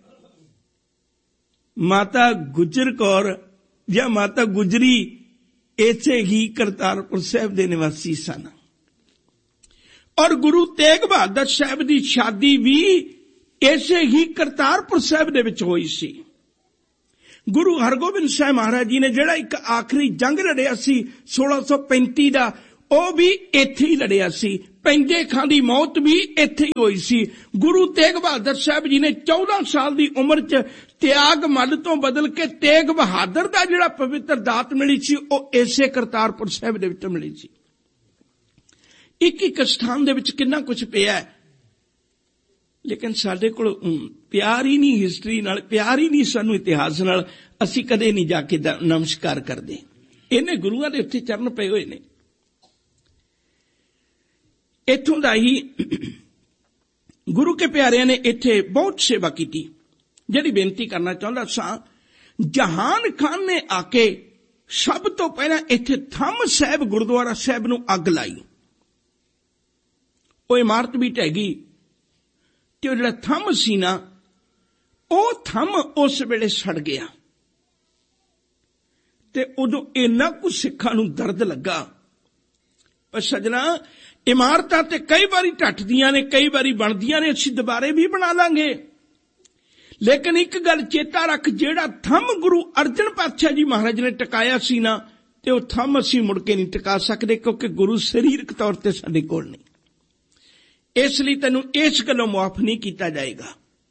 ਮਾਤਾ ਗੁਜਰ ਕੌਰ ਜਾਂ ਮਾਤਾ ਗੁਜਰੀ ਇੱਥੇ ਹੀ ਕਰਤਾਰਪੁਰ ਸਾਹਿਬ ਦੇ ਨਿਵਾਸੀ ਸਨ। ਔਰ ਗੁਰੂ ਤੇਗ ਬਹਾਦਰ ਸਾਹਿਬ ਦੀ ਸ਼ਾਦੀ ਵੀ ਇਸੇ ਹੀ ਕਰਤਾਰਪੁਰ ਸਾਹਿਬ ਦੇ ਵਿੱਚ ਹੋਈ ਸੀ। ਗੁਰੂ ਹਰਗੋਬਿੰਦ ਸਾਹਿਬ ਮਹਾਰਾਜ ਜੀ ਨੇ ਜਿਹੜਾ ਇੱਕ ਆਖਰੀ ਜੰਗ ਲੜਿਆ ਸੀ 1635 ਦਾ, ਉਹ ਵੀ ਇੱਥੇ ਹੀ ਲੜਿਆ ਸੀ। ਪੈਂਦੇ ਖਾਂ ਦੀ ਮੌਤ ਵੀ ਇੱਥੇ ਹੀ ਹੋਈ ਸੀ। ਗੁਰੂ ਤੇਗ ਬਹਾਦਰ ਸਾਹਿਬ ਜੀ ਨੇ 14 ਸਾਲ ਦੀ ਉਮਰ 'ਚ ਤਿਆਗ ਮੱਲ ਤੋਂ ਬਦਲ ਕੇ ਤੇਗ ਬਹਾਦਰ ਦਾ ਜਿਹੜਾ ਪਵਿੱਤਰ ਦਾਤ ਮਿਲੀ ਸੀ, ਉਹ ਇਸੇ ਕਰਤਾਰਪੁਰ ਸਾਹਿਬ ਦੇ ਵਿੱਚ ਮਿਲੀ ਸੀ। ਇੱਕ ਸਥਾਨ ਦੇ ਵਿੱਚ ਕਿੰਨਾ ਕੁਝ ਪਿਆ, ਲੇਕਿਨ ਸਾਡੇ ਕੋਲ ਪਿਆਰ ਹੀ ਨਹੀਂ ਹਿਸਟਰੀ ਨਾਲ, ਪਿਆਰ ਹੀ ਨਹੀਂ ਸਾਨੂੰ ਇਤਿਹਾਸ ਨਾਲ। ਅਸੀਂ ਕਦੇ ਨਹੀਂ ਜਾ ਕੇ ਨਮਸਕਾਰ ਕਰਦੇ। ਇਹਨੇ ਗੁਰੂਆਂ ਦੇ ਉੱਤੇ ਚਰਨ ਪਏ ਹੋਏ ਨੇ। ਇੱਥੋਂ ਦਾ ਹੀ ਗੁਰੂ ਕੇ ਪਿਆਰਿਆਂ ਨੇ ਇੱਥੇ ਬਹੁਤ ਸੇਵਾ ਕੀਤੀ। ਜਿਹੜੀ ਬੇਨਤੀ ਕਰਨਾ ਚਾਹੁੰਦਾ ਸਾਂ, ਜਹਾਨ ਖਾਨ ਨੇ ਆ ਕੇ ਸਭ ਤੋਂ ਪਹਿਲਾਂ ਇੱਥੇ ਥੰਮ ਸਾਹਿਬ ਗੁਰਦੁਆਰਾ ਸਾਹਿਬ ਨੂੰ ਅੱਗ ਲਾਈ। ਉਹ ਇਮਾਰਤ ਵੀ ਢਹਿ ਗਈ ਤੇ ਉਹ ਜਿਹੜਾ ਥੰਮ ਸੀ ਨਾ, ਉਹ ਥੰਮ ਉਸ ਵੇਲੇ ਸੜ ਗਿਆ। ਤੇ ਉਦੋਂ ਇੰਨਾ ਕੁ ਸਿੱਖਾਂ ਨੂੰ ਦਰਦ ਲੱਗਾ। ਪਰ ਸੱਜਣਾ, ਇਮਾਰਤਾਂ ਤੇ ਕਈ ਵਾਰੀ ਢੱਠਦੀਆਂ ਨੇ, ਕਈ ਵਾਰੀ ਬਣਦੀਆਂ ਨੇ, ਅਸੀਂ ਦੁਬਾਰੇ ਵੀ ਬਣਾ ਲਾਂਗੇ। ਲੇਕਿਨ ਇੱਕ ਗੱਲ ਚੇਤਾ ਰੱਖ, ਜਿਹੜਾ ਥੰਮ ਗੁਰੂ ਅਰਜਨ ਪਾਤਸ਼ਾਹ ਜੀ ਮਹਾਰਾਜ ਨੇ ਟਿਕਾਇਆ ਸੀ ਨਾ, ਤੇ ਉਹ ਥੰਮ ਅਸੀਂ ਮੁੜ ਕੇ ਨਹੀਂ ਟਿਕਾ ਸਕਦੇ, ਕਿਉਂਕਿ ਗੁਰੂ ਸਰੀਰਕ ਤੌਰ ਤੇ ਸਾਡੇ ਕੋਲ ਨਹੀਂ। ਇਸ ਲਈ ਤੈਨੂੰ ਇਸ ਗੱਲੋਂ ਮੁਆਫ ਨਹੀਂ ਕੀਤਾ ਜਾਏਗਾ।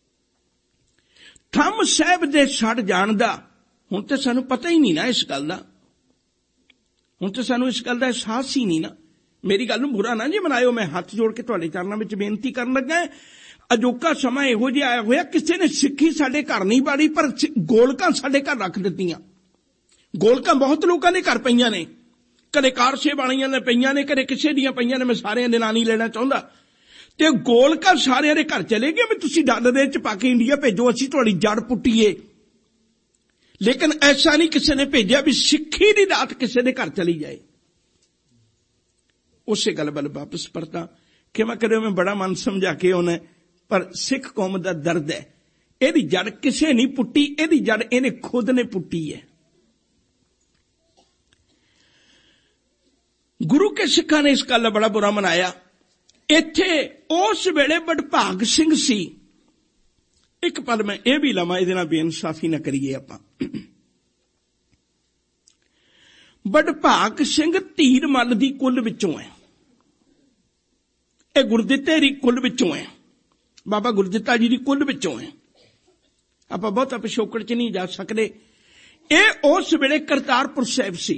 ਥੰਮ ਸਾਹਿਬ ਦੇ ਸੜ ਜਾਣ ਦਾ ਹੁਣ ਤੇ ਸਾਨੂੰ ਪਤਾ ਹੀ ਨਹੀਂ ਨਾ ਇਸ ਗੱਲ ਦਾ। ਹੁਣ ਤੇ ਸਾਨੂੰ ਇਸ ਗੱਲ ਦਾ ਅਹਿਸਾਸ ਹੀ ਨਹੀਂ ਨਾ। ਮੇਰੀ ਗੱਲ ਨੂੰ ਬੁਰਾ ਨਾ ਜੀ ਮਨਾਇਓ, ਮੈਂ ਹੱਥ ਜੋੜ ਕੇ ਤੁਹਾਡੇ ਚਰਨਾਂ ਵਿੱਚ ਬੇਨਤੀ ਕਰਨ ਲੱਗਾ। ਅਜੋਕਾ ਸਮਾਂ ਇਹੋ ਜਿਹਾ ਆਇਆ ਹੋਇਆ, ਕਿਸੇ ਨੇ ਸਿੱਖੀ ਸਾਡੇ ਘਰ ਨਹੀਂ ਬਾੜੀ, ਪਰ ਗੋਲਕਾਂ ਸਾਡੇ ਘਰ ਰੱਖ ਦਿੱਤੀਆਂ। ਗੋਲਕਾਂ ਬਹੁਤ ਲੋਕਾਂ ਦੇ ਘਰ ਪਈਆਂ ਨੇ, ਕਦੇ ਕਾਰਸੇ ਵਾਲੀਆਂ ਨੇ ਪਈਆਂ ਨੇ, ਕਦੇ ਕਿਸੇ ਦੀਆਂ ਪਈਆਂ ਨੇ। ਮੈਂ ਸਾਰਿਆਂ ਦੇ ਨਾਂ ਨਹੀਂ ਲੈਣਾ ਚਾਹੁੰਦਾ। ਤੇ ਗੋਲਕਾਂ ਸਾਰਿਆਂ ਦੇ ਘਰ ਚਲੇ ਗਏ ਵੀ ਤੁਸੀਂ ਡਾਲਰ ਦੇ ਚ ਪਾ ਕੇ ਇੰਡੀਆ ਭੇਜੋ, ਅਸੀਂ ਤੁਹਾਡੀ ਜੜ ਪੁੱਟੀਏ। ਲੇਕਿਨ ਐਸਾ ਨਹੀਂ ਕਿਸੇ ਨੇ ਭੇਜਿਆ ਵੀ ਸਿੱਖੀ ਦੀ ਦਾਤ ਕਿਸੇ ਦੇ ਘਰ ਚਲੀ ਜਾਏ। ਉਸੇ ਗੱਲ ਵੱਲ ਵਾਪਸ ਪਰਤਾਂ ਕਿ ਮੈਂ ਕਦੇ ਮੈਂ ਬੜਾ ਮਨ ਸਮਝਾ ਕੇ ਆਉਣਾ, ਪਰ ਸਿੱਖ ਕੌਮ ਦਾ ਦਰਦ ਹੈ। ਇਹਦੀ ਜੜ ਕਿਸੇ ਨਹੀਂ ਪੁੱਟੀ, ਇਹਦੀ ਜੜ ਇਹਨੇ ਖੁਦ ਨੇ ਪੁੱਟੀ ਹੈ। ਗੁਰੂ ਕੇ ਸਿੱਖਾਂ ਨੇ ਇਸ ਗੱਲ ਦਾ ਬੜਾ ਬੁਰਾ ਮਨਾਇਆ। ਇੱਥੇ ਉਸ ਵੇਲੇ ਵਡਭਾਗ ਸਿੰਘ ਸੀ। ਇੱਕ ਪਲ ਮੈਂ ਇਹ ਵੀ ਲਵਾਂ, ਇਹਦੇ ਨਾਲ ਬੇਇਨਸਾਫੀ ਨਾ ਕਰੀਏ ਆਪਾਂ। ਵਡਭਾਗ ਸਿੰਘ ਧੀਰ ਮੱਲ ਦੀ ਕੁੱਲ ਵਿੱਚੋਂ ਹੈ। ਇਹ ਗੁਰਦਿੱਤੇ ਦੀ ਕੁੱਲ ਵਿੱਚੋਂ ਹੈ, ਬਾਬਾ ਗੁਰਦਿੱਤਾ ਜੀ ਦੀ ਕੁੱਲ ਵਿੱਚੋਂ ਹੈ। ਆਪਾਂ ਬਹੁਤਾ ਪਿਛੋਕੜ ਚ ਨਹੀਂ ਜਾ ਸਕਦੇ। ਇਹ ਉਸ ਵੇਲੇ ਕਰਤਾਰਪੁਰ ਸਾਹਿਬ ਸੀ।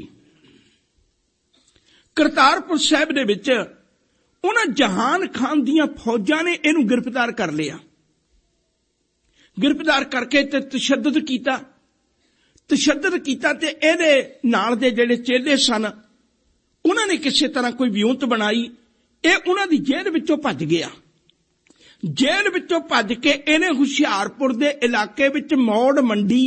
ਕਰਤਾਰਪੁਰ ਸਾਹਿਬ ਦੇ ਵਿੱਚ ਉਹਨਾਂ ਜਹਾਨ ਖਾਨ ਦੀਆਂ ਫੌਜਾਂ ਨੇ ਇਹਨੂੰ ਗ੍ਰਿਫਤਾਰ ਕਰ ਲਿਆ। ਗ੍ਰਿਫਤਾਰ ਕਰਕੇ ਤੇ ਤਸ਼ੱਦਦ ਕੀਤਾ ਤੇ ਇਹਦੇ ਨਾਲ ਦੇ ਜਿਹੜੇ ਚੇਲੇ ਸਨ, ਉਹਨਾਂ ਨੇ ਕਿਸੇ ਤਰ੍ਹਾਂ ਕੋਈ ਵਿਉਂਤ ਬਣਾਈ। ਇਹ ਉਹਨਾਂ ਦੀ ਜੇਲ੍ਹ ਵਿੱਚੋਂ ਭੱਜ ਗਿਆ। ਜੇਲ੍ਹ ਵਿੱਚੋਂ ਭੱਜ ਕੇ ਇਹਨੇ ਹੁਸ਼ਿਆਰਪੁਰ ਦੇ ਇਲਾਕੇ ਵਿੱਚ ਮੌੜ ਮੰਡੀ,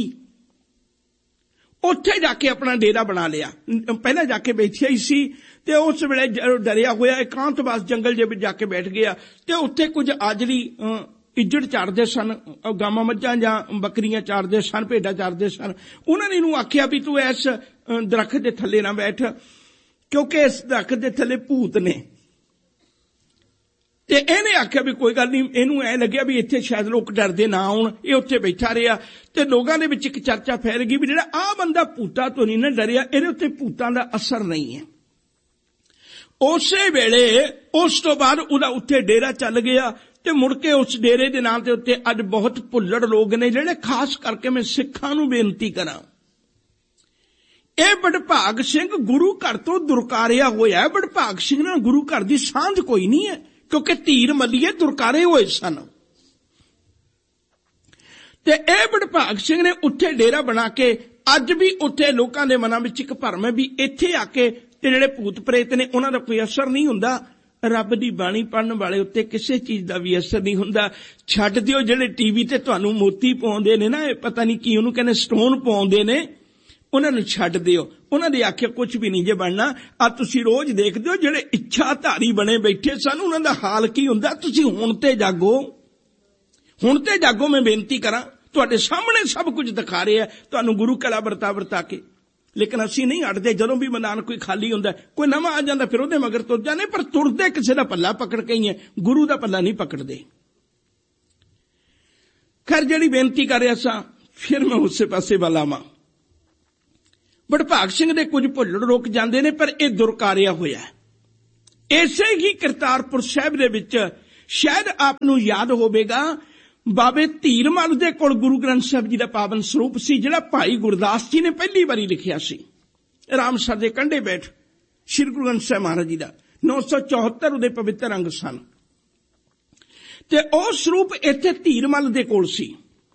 ਉੱਥੇ ਜਾ ਕੇ ਆਪਣਾ ਡੇਰਾ ਬਣਾ ਲਿਆ। ਪਹਿਲਾਂ ਜਾ ਕੇ ਬੈਠਿਆ ਹੀ ਸੀ ਤੇ ਉਸ ਵੇਲੇ ਡਰਿਆ ਹੋਇਆ ਇਕਾਂਤਵਾਸ ਜੰਗਲ ਦੇ ਵਿੱਚ ਜਾ ਕੇ ਬੈਠ ਗਿਆ। ਤੇ ਉੱਥੇ ਕੁਝ ਆਜਰੀ ਇੱਜੜ ਚਾਰਦੇ ਸਨ, ਗਾਵਾਂ ਮੱਝਾਂ ਜਾਂ ਬੱਕਰੀਆਂ ਚਾਰਦੇ ਸਨ, ਭੇਡਾਂ ਚਾਰਦੇ ਸਨ। ਉਹਨਾਂ ਨੇ ਇਹਨੂੰ ਆਖਿਆ ਵੀ ਤੂੰ ਇਸ ਦਰਖਤ ਦੇ ਥੱਲੇ ਨਾ ਬੈਠ, ਕਿਉਂਕਿ ਇਸ ਦਰਖਤ ਦੇ ਥੱਲੇ ਭੂਤ ਨੇ। ਤੇ ਇਹਨੇ ਆਖਿਆ ਵੀ ਕੋਈ ਗੱਲ ਨਹੀਂ। ਇਹਨੂੰ ਐ ਲੱਗਿਆ ਵੀ ਇੱਥੇ ਸ਼ਾਇਦ ਲੋਕ ਡਰਦੇ ਨਾ ਆਉਣ। ਇਹ ਉੱਥੇ ਬੈਠਾ ਰਿਹਾ ਤੇ ਲੋਕਾਂ ਦੇ ਵਿੱਚ ਇੱਕ ਚਰਚਾ ਫੈਲ ਗਈ ਵੀ ਜਿਹੜਾ ਆਹ ਬੰਦਾ ਭੂਤਾਂ ਤੋਂ ਨਹੀਂ ਨਾ ਡਰਿਆ, ਇਹਦੇ ਉੱਤੇ ਭੂਤਾਂ ਦਾ ਅਸਰ ਨਹੀਂ ਹੈ। ਉਸੇ ਵੇਲੇ ਉਸ ਤੋਂ ਬਾਅਦ ਉਹਦਾ ਉੱਥੇ ਡੇਰਾ ਚੱਲ ਗਿਆ ਤੇ ਮੁੜ ਕੇ ਉਸ ਡੇਰੇ ਦੇ ਨਾਂ ਦੇ ਉੱਤੇ ਅੱਜ ਬਹੁਤ ਭੁੱਲੜ ਲੋਕ ਨੇ, ਜਿਹੜੇ ਖਾਸ ਕਰਕੇ ਮੈਂ ਸਿੱਖਾਂ ਨੂੰ ਬੇਨਤੀ ਕਰਾਂ, ਇਹ ਵਡਭਾਗ ਸਿੰਘ ਗੁਰੂ ਘਰ ਤੋਂ ਦੁਰਕਾਰਿਆ ਹੋਇਆ। ਵਡਭਾਗ ਸਿੰਘ ਨਾਲ ਗੁਰੂ ਘਰ ਦੀ ਸਾਂਝ ਕੋਈ ਨਹੀਂ ਹੈ, ਕਿਉਂਕਿ ਧੀਰ ਮੱਲੀਏ ਦੁਰਕਾਰੇ ਹੋਏ ਸਨ। ਤੇ ਇਹ ਵਡਭਾਗ ਸਿੰਘ ਨੇ ਉੱਥੇ ਡੇਰਾ ਬਣਾ ਕੇ ਅੱਜ ਵੀ ਉੱਥੇ ਲੋਕਾਂ ਦੇ ਮਨਾਂ ਵਿੱਚ ਇੱਕ ਭਰਮ ਹੈ ਵੀ ਇੱਥੇ ਆ ਕੇ ਤੇ ਜਿਹੜੇ ਭੂਤ ਪ੍ਰੇਤ ਨੇ ਉਹਨਾਂ ਦਾ ਕੋਈ ਅਸਰ ਨਹੀਂ ਹੁੰਦਾ। ਰੱਬ ਦੀ ਬਾਣੀ ਪੜ੍ਹਨ ਵਾਲੇ ਉੱਤੇ ਕਿਸੇ ਚੀਜ਼ ਦਾ ਵੀ ਅਸਰ ਨਹੀਂ ਹੁੰਦਾ। ਛੱਡ ਦਿਓ ਜਿਹੜੇ ਟੀਵੀ ਤੇ ਤੁਹਾਨੂੰ ਮੋਤੀ ਪਾਉਂਦੇ ਨੇ ਨਾ, ਇਹ ਪਤਾ ਨਹੀਂ ਕੀ ਉਹਨੂੰ ਕਹਿੰਦੇ, ਸਟੋਨ ਪਾਉਂਦੇ ਨੇ, ਉਹਨਾਂ ਨੂੰ ਛੱਡ ਦਿਓ। ਉਹਨਾਂ ਦੇ ਆਖਿਆ ਕੁਝ ਵੀ ਨਹੀਂ ਜੇ ਬਣਨਾ। ਆ ਤੁਸੀਂ ਰੋਜ਼ ਦੇਖਦੇ ਹੋ ਜਿਹੜੇ ਇੱਛਾਧਾਰੀ ਬਣੇ ਬੈਠੇ ਸਨ, ਉਹਨਾਂ ਦਾ ਹਾਲ ਕੀ ਹੁੰਦਾ। ਤੁਸੀਂ ਹੁਣ ਤੇ ਜਾਗੋ, ਹੁਣ ਤੇ ਜਾਗੋ। ਮੈਂ ਬੇਨਤੀ ਕਰਾਂ, ਤੁਹਾਡੇ ਸਾਹਮਣੇ ਸਭ ਕੁਝ ਦਿਖਾ ਰਿਹਾ ਤੁਹਾਨੂੰ ਗੁਰੂ ਕਲਾ ਵਰਤਾ ਕੇ, ਲੇਕਿਨ ਅਸੀਂ ਨਹੀਂ ਹਟਦੇ। ਜਦੋਂ ਵੀ ਮੈਦਾਨ ਕੋਈ ਖਾਲੀ ਹੁੰਦਾ, ਕੋਈ ਨਵਾਂ ਆ ਜਾਂਦਾ, ਫਿਰ ਉਹਦੇ ਮਗਰ ਤੁਰ ਜਾਂਦੇ, ਪਰ ਤੁਰਦੇ ਕਿਸੇ ਦਾ ਪੱਲਾ ਪਕੜ ਕੇ ਹੀ ਹੈ, ਗੁਰੂ ਦਾ ਪੱਲਾ ਨਹੀਂ ਪਕੜਦੇ। ਖੈਰ, ਜਿਹੜੀ ਬੇਨਤੀ ਕਰ ਰਿਹਾ ਸਾਂ, ਫਿਰ ਮੈਂ ਉਸੇ ਪਾਸੇ ਵੱਲ ਆਵਾਂ। ਵਡਭਾਗ ਸਿੰਘ ਦੇ ਕੁਝ ਭੁੱਲੜ ਰੁਕ ਜਾਂਦੇ ਨੇ, ਪਰ ਇਹ ਦੁਰਕਾਰਿਆ ਹੋਇਆ। ਇਸੇ ਹੀ ਕਰਤਾਰਪੁਰ ਸਾਹਿਬ ਦੇ ਵਿੱਚ ਸ਼ਾਇਦ ਆਪ ਨੂੰ ਯਾਦ ਹੋਵੇਗਾ, ਬਾਬੇ ਧੀਰਮਲ ਦੇ ਕੋਲ ਗੁਰੂ ਗ੍ਰੰਥ ਸਾਹਿਬ ਜੀ ਦਾ ਪਾਵਨ ਸਰੂਪ ਸੀ, ਜਿਹੜਾ ਭਾਈ ਗੁਰਦਾਸ ਜੀ ਨੇ ਪਹਿਲੀ ਵਾਰੀ ਲਿਖਿਆ ਸੀ। ਰਾਮਸਰ ਦੇ ਕੰਢੇ ਬੈਠ ਸ੍ਰੀ ਗੁਰੂ ਗ੍ਰੰਥ ਸਾਹਿਬ ਮਹਾਰਾਜ ਜੀ ਦਾ 974 ਉਹਦੇ ਪਵਿੱਤਰ ਅੰਗ ਸਨ, ਤੇ ਉਹ ਸਰੂਪ ਇੱਥੇ ਧੀਰਮਲ ਦੇ ਕੋਲ ਸੀ।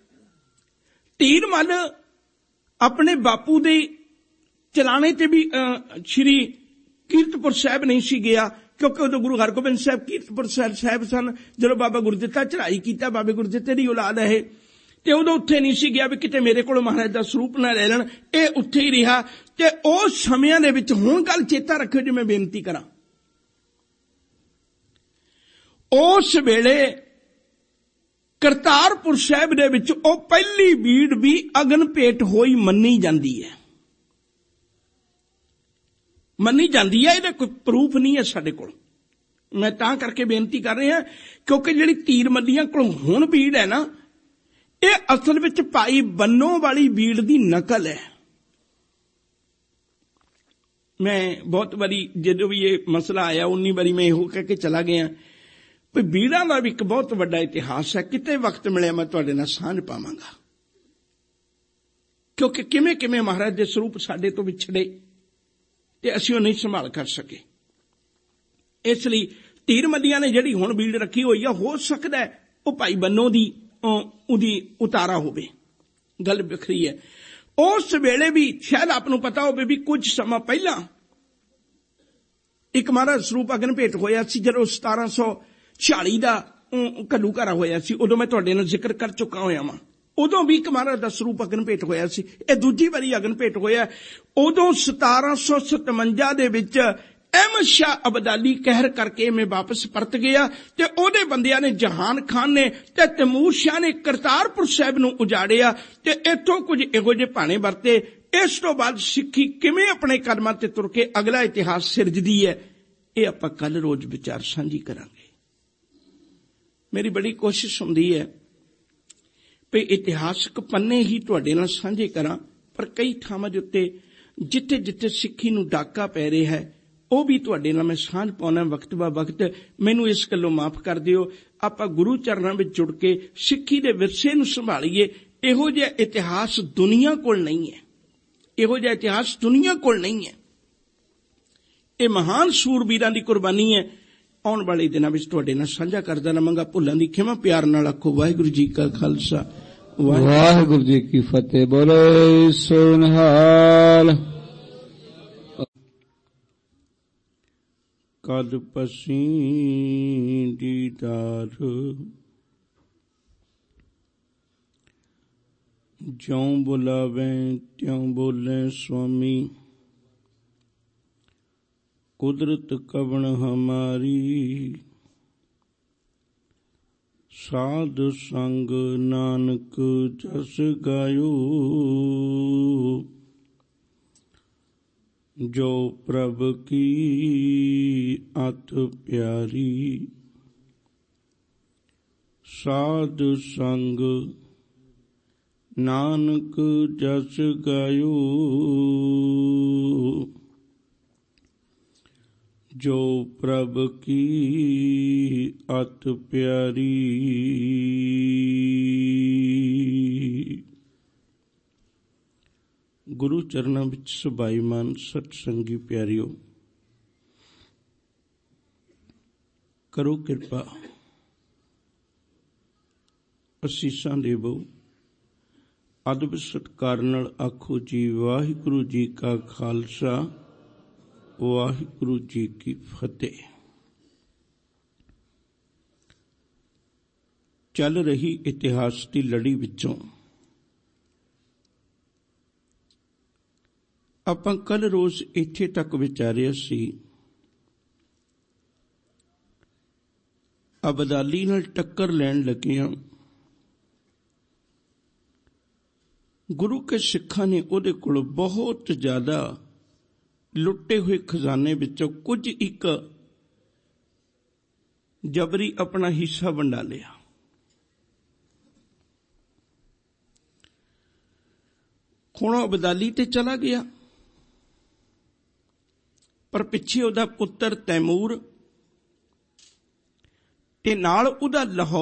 ਧੀਰਮਲ ਆਪਣੇ ਬਾਪੂ ਦੇ ਚਲਾਣੇ ਤੇ ਵੀ ਸ੍ਰੀ ਕੀਰਤਪੁਰ ਸਾਹਿਬ ਨਹੀਂ ਸੀ ਗਿਆ, ਕਿਉਂਕਿ ਉਦੋਂ ਗੁਰੂ ਹਰਗੋਬਿੰਦ ਸਾਹਿਬ ਕੀਰਤਪੁਰ ਸਾਹਿਬ ਸਨ। ਜਦੋਂ ਬਾਬਾ ਗੁਰਦਿੱਤਾ ਚੜ੍ਹਾਈ ਕੀਤਾ, ਬਾਬੇ ਗੁਰਦਿੱਤੇ ਦੀ ਔਲਾਦ ਹੈ, ਤੇ ਉਦੋਂ ਉੱਥੇ ਨਹੀਂ ਸੀ ਗਿਆ ਵੀ ਕਿਤੇ ਮੇਰੇ ਕੋਲ ਮਹਾਰਾਜ ਦਾ ਸਰੂਪ ਨਾ ਲੈ ਲੈਣ। ਇਹ ਉੱਥੇ ਹੀ ਰਿਹਾ। ਤੇ ਉਸ ਸਮਿਆਂ ਦੇ ਵਿੱਚ, ਹੁਣ ਗੱਲ ਚੇਤਾ ਰੱਖਿਓ ਜੇ ਮੈਂ ਬੇਨਤੀ ਕਰਾਂ, ਉਸ ਵੇਲੇ ਕਰਤਾਰਪੁਰ ਸਾਹਿਬ ਦੇ ਵਿੱਚ ਉਹ ਪਹਿਲੀ ਬੀੜ ਵੀ ਅਗਨ ਭੇਟ ਹੋਈ ਮੰਨੀ ਜਾਂਦੀ ਹੈ। ਮੰਨੀ ਜਾਂਦੀ ਹੈ, ਇਹਦਾ ਕੋਈ ਪ੍ਰੂਫ ਨਹੀਂ ਹੈ ਸਾਡੇ ਕੋਲ। ਮੈਂ ਤਾਂ ਕਰਕੇ ਬੇਨਤੀ ਕਰ ਰਿਹਾ, ਕਿਉਂਕਿ ਜਿਹੜੀ ਤੀਰ ਮੱਲੀਆਂ ਕੋਲ ਹੁਣ ਬੀੜ ਹੈ ਨਾ, ਇਹ ਅਸਲ ਵਿੱਚ ਭਾਈ ਬੰਨੋ ਵਾਲੀ ਬੀੜ ਦੀ ਨਕਲ ਹੈ। ਮੈਂ ਬਹੁਤ ਵਾਰੀ ਜਦੋਂ ਵੀ ਇਹ ਮਸਲਾ ਆਇਆ, 19 ਵਾਰੀ ਮੈਂ ਇਹੋ ਕਹਿ ਕੇ ਚਲਾ ਗਿਆ ਵੀ ਬੀੜਾਂ ਦਾ ਵੀ ਇੱਕ ਬਹੁਤ ਵੱਡਾ ਇਤਿਹਾਸ ਹੈ। ਕਿਤੇ ਵਕਤ ਮਿਲਿਆ ਮੈਂ ਤੁਹਾਡੇ ਨਾਲ ਸਾਂਝ ਪਾਵਾਂਗਾ, ਕਿਉਂਕਿ ਕਿਵੇਂ ਕਿਵੇਂ ਮਹਾਰਾਜ ਦੇ ਸਰੂਪ ਸਾਡੇ ਤੋਂ ਵਿਛੜੇ ਤੇ ਅਸੀਂ ਉਹ ਨਹੀਂ ਸੰਭਾਲ ਕਰ ਸਕੇ। ਇਸ ਲਈ ਧੀਰ ਮੱਲੀਆਂ ਨੇ ਜਿਹੜੀ ਹੁਣ ਬੀੜ ਰੱਖੀ ਹੋਈ ਆ, ਹੋ ਸਕਦਾ ਹੈ ਉਹ ਭਾਈ ਬੰਨੋ ਦੀ ਉਹਦੀ ਉਤਾਰਾ ਹੋਵੇ, ਗੱਲ ਵੱਖਰੀ ਹੈ। ਉਸ ਵੇਲੇ ਵੀ ਸ਼ਾਇਦ ਆਪ ਨੂੰ ਪਤਾ ਹੋਵੇ ਵੀ ਕੁਝ ਸਮਾਂ ਪਹਿਲਾਂ ਇੱਕ ਮਹਾਰਾਜ ਸਰੂਪ ਅਗਨ ਭੇਟ ਹੋਇਆ ਸੀ, ਜਦੋਂ 1740 ਦਾ ਘੱਲੂਘਾਰਾ ਹੋਇਆ ਸੀ। ਉਦੋਂ ਮੈਂ ਤੁਹਾਡੇ ਨਾਲ ਜ਼ਿਕਰ ਕਰ ਚੁੱਕਾ ਹੋਇਆ ਵਾਂ। ਉਦੋਂ ਵੀ ਇੱਕ ਮਹਾਰਾਜ ਦਾ ਸਰੂਪ ਅਗਨ ਭੇਟ ਹੋਇਆ ਸੀ। ਇਹ ਦੂਜੀ ਵਾਰੀ ਅਗਨ ਭੇਟ ਹੋਇਆ। ਉਦੋਂ 1757 ਦੇ ਵਿੱਚ ਅਹਿਮਦ ਸ਼ਾਹ ਅਬਦਾਲੀ ਕਹਿਰ ਕਰਕੇ ਮੈਂ ਵਾਪਸ ਪਰਤ ਗਿਆ, ਤੇ ਉਹਦੇ ਬੰਦਿਆਂ ਨੇ, ਜਹਾਨ ਖਾਨ ਨੇ ਤੇ ਤੈਮੂਰ ਸ਼ਾਹ ਨੇ ਕਰਤਾਰਪੁਰ ਸਾਹਿਬ ਨੂੰ ਉਜਾੜਿਆ, ਤੇ ਇੱਥੋਂ ਕੁਝ ਇਹੋ ਜਿਹੇ ਭਾਣੇ ਵਰਤੇ। ਇਸ ਤੋਂ ਬਾਅਦ ਸਿੱਖੀ ਕਿਵੇਂ ਆਪਣੇ ਕਦਮਾਂ ਤੇ ਤੁਰ ਕੇ ਅਗਲਾ ਇਤਿਹਾਸ ਸਿਰਜਦੀ ਹੈ, ਇਹ ਆਪਾਂ ਕੱਲ ਰੋਜ਼ ਵਿਚਾਰ ਸਾਂਝੀ ਕਰਾਂਗੇ। ਮੇਰੀ ਬੜੀ ਕੋਸ਼ਿਸ਼ ਹੁੰਦੀ ਹੈ ਵੀ ਇਤਿਹਾਸਕ ਪੰਨੇ ਹੀ ਤੁਹਾਡੇ ਨਾਲ ਸਾਂਝੇ ਕਰਾਂ, ਪਰ ਕਈ ਥਾਵਾਂ ਦੇ ਉੱਤੇ ਜਿੱਥੇ ਜਿੱਥੇ ਸਿੱਖੀ ਨੂੰ ਡਾਕਾ ਪੈ ਰਿਹਾ ਹੈ, ਉਹ ਵੀ ਤੁਹਾਡੇ ਨਾਲ ਮੈਂ ਸਾਂਝ ਪਾਉਣਾ ਵਕਤ ਬਾ ਵਕਤ। ਮੈਨੂੰ ਇਸ ਗੱਲੋਂ ਮਾਫ ਕਰ ਦਿਓ। ਆਪਾਂ ਗੁਰੂ ਚਰਨਾਂ ਵਿੱਚ ਜੁੜ ਕੇ ਸਿੱਖੀ ਦੇ ਵਿਰਸੇ ਨੂੰ ਸੰਭਾਲੀਏ। ਇਹੋ ਜਿਹਾ ਇਤਿਹਾਸ ਦੁਨੀਆ ਕੋਲ ਨਹੀਂ ਹੈ, ਇਹੋ ਜਿਹਾ ਇਤਿਹਾਸ ਦੁਨੀਆ ਕੋਲ ਨਹੀਂ ਹੈ। ਇਹ ਮਹਾਨ ਸੂਰਬੀਰਾਂ ਦੀ ਕੁਰਬਾਨੀ ਹੈ। ਆਉਣ ਵਾਲੇ ਦਿਨਾਂ ਵਿੱਚ ਤੁਹਾਡੇ ਨਾਲ ਸਾਂਝਾ ਕਰਦਾ ਰਹਾਂਗਾ। ਭੁੱਲਾਂ ਦੀ ਖਿਮਾ, ਪਿਆਰ ਨਾਲ ਆਖੋ ਵਾਹਿਗੁਰੂ ਜੀ ਕਾ ਖਾਲਸਾ, ਵਾਹਿਗੁਰੂ ਜੀ ਕੀ ਫਤਿਹ। ਬੋਲੇ ਸੋ ਨਿਹਾਲ। ਕਦ ਪਸੀਂ ਦੀਦਾਰ, ਜਿਉਂ ਬੁਲਾਵੇਂ ਤਿਉਂ ਬੋਲੇ ਸੁਆਮੀ। ਕੁਦਰਤ ਕਵਣ ਹਮਾਰੀ, ਸਾਧ ਸੰਗ ਨਾਨਕ ਜਸ ਗਾਇਓ। ਜੋ ਪ੍ਰਭ ਕੀ ਅਤ ਪਿਆਰੀ, ਸਾਧ ਸੰਗ ਨਾਨਕ ਜਸ ਗਾਇਓ। ਜੋ ਪ੍ਰਭ ਕੀ ਅਤ ਪਿਆਰੀ। ਗੁਰੂ ਚਰਨਾਂ ਵਿੱਚ ਸੁਭਾਈਮਾਨ ਸਤ ਸੰਗੀ ਪਿਆਰਿਓ, ਕਰੋ ਕਿਰਪਾ, ਅਸੀਸਾਂ ਦੇਵੋ। ਅਦਬ ਸਤਿਕਾਰ ਨਾਲ ਆਖੋ ਜੀ ਵਾਹਿਗੁਰੂ ਜੀ ਕਾ ਖਾਲਸਾ, ਵਾਹਿਗੁਰੂ ਜੀ ਕੀ ਫਤਿਹ। ਚੱਲ ਰਹੀ ਇਤਿਹਾਸ ਦੀ ਲੜੀ ਵਿੱਚੋਂ ਆਪਾਂ ਕੱਲ ਰੋਜ਼ ਇੱਥੇ ਤੱਕ ਵਿਚਾਰਿਆ ਸੀ, ਅਬਦਾਲੀ ਨਾਲ ਟੱਕਰ ਲੈਣ ਲੱਗਿਆਂ ਗੁਰੂ ਕੇ ਸਿੱਖਾਂ ਨੇ ਉਹਦੇ ਕੋਲ ਬਹੁਤ ਜ਼ਿਆਦਾ ਲੁੱਟੇ ਹੋਏ ਖਜ਼ਾਨੇ ਵਿੱਚੋਂ ਕੁਝ ਇੱਕ ਜਬਰੀ ਆਪਣਾ ਹਿੱਸਾ ਵੰਡਾ ਲਿਆ। ਹੁਣ ਅਬਦਾਲੀ ਤੇ ਚਲਾ ਗਿਆ, ਪਰ ਪਿੱਛੇ ਉਹਦਾ ਪੁੱਤਰ ਤੈਮੂਰ ਤੇ ਨਾਲ ਉਹਦਾ ਲਾਹੌਰ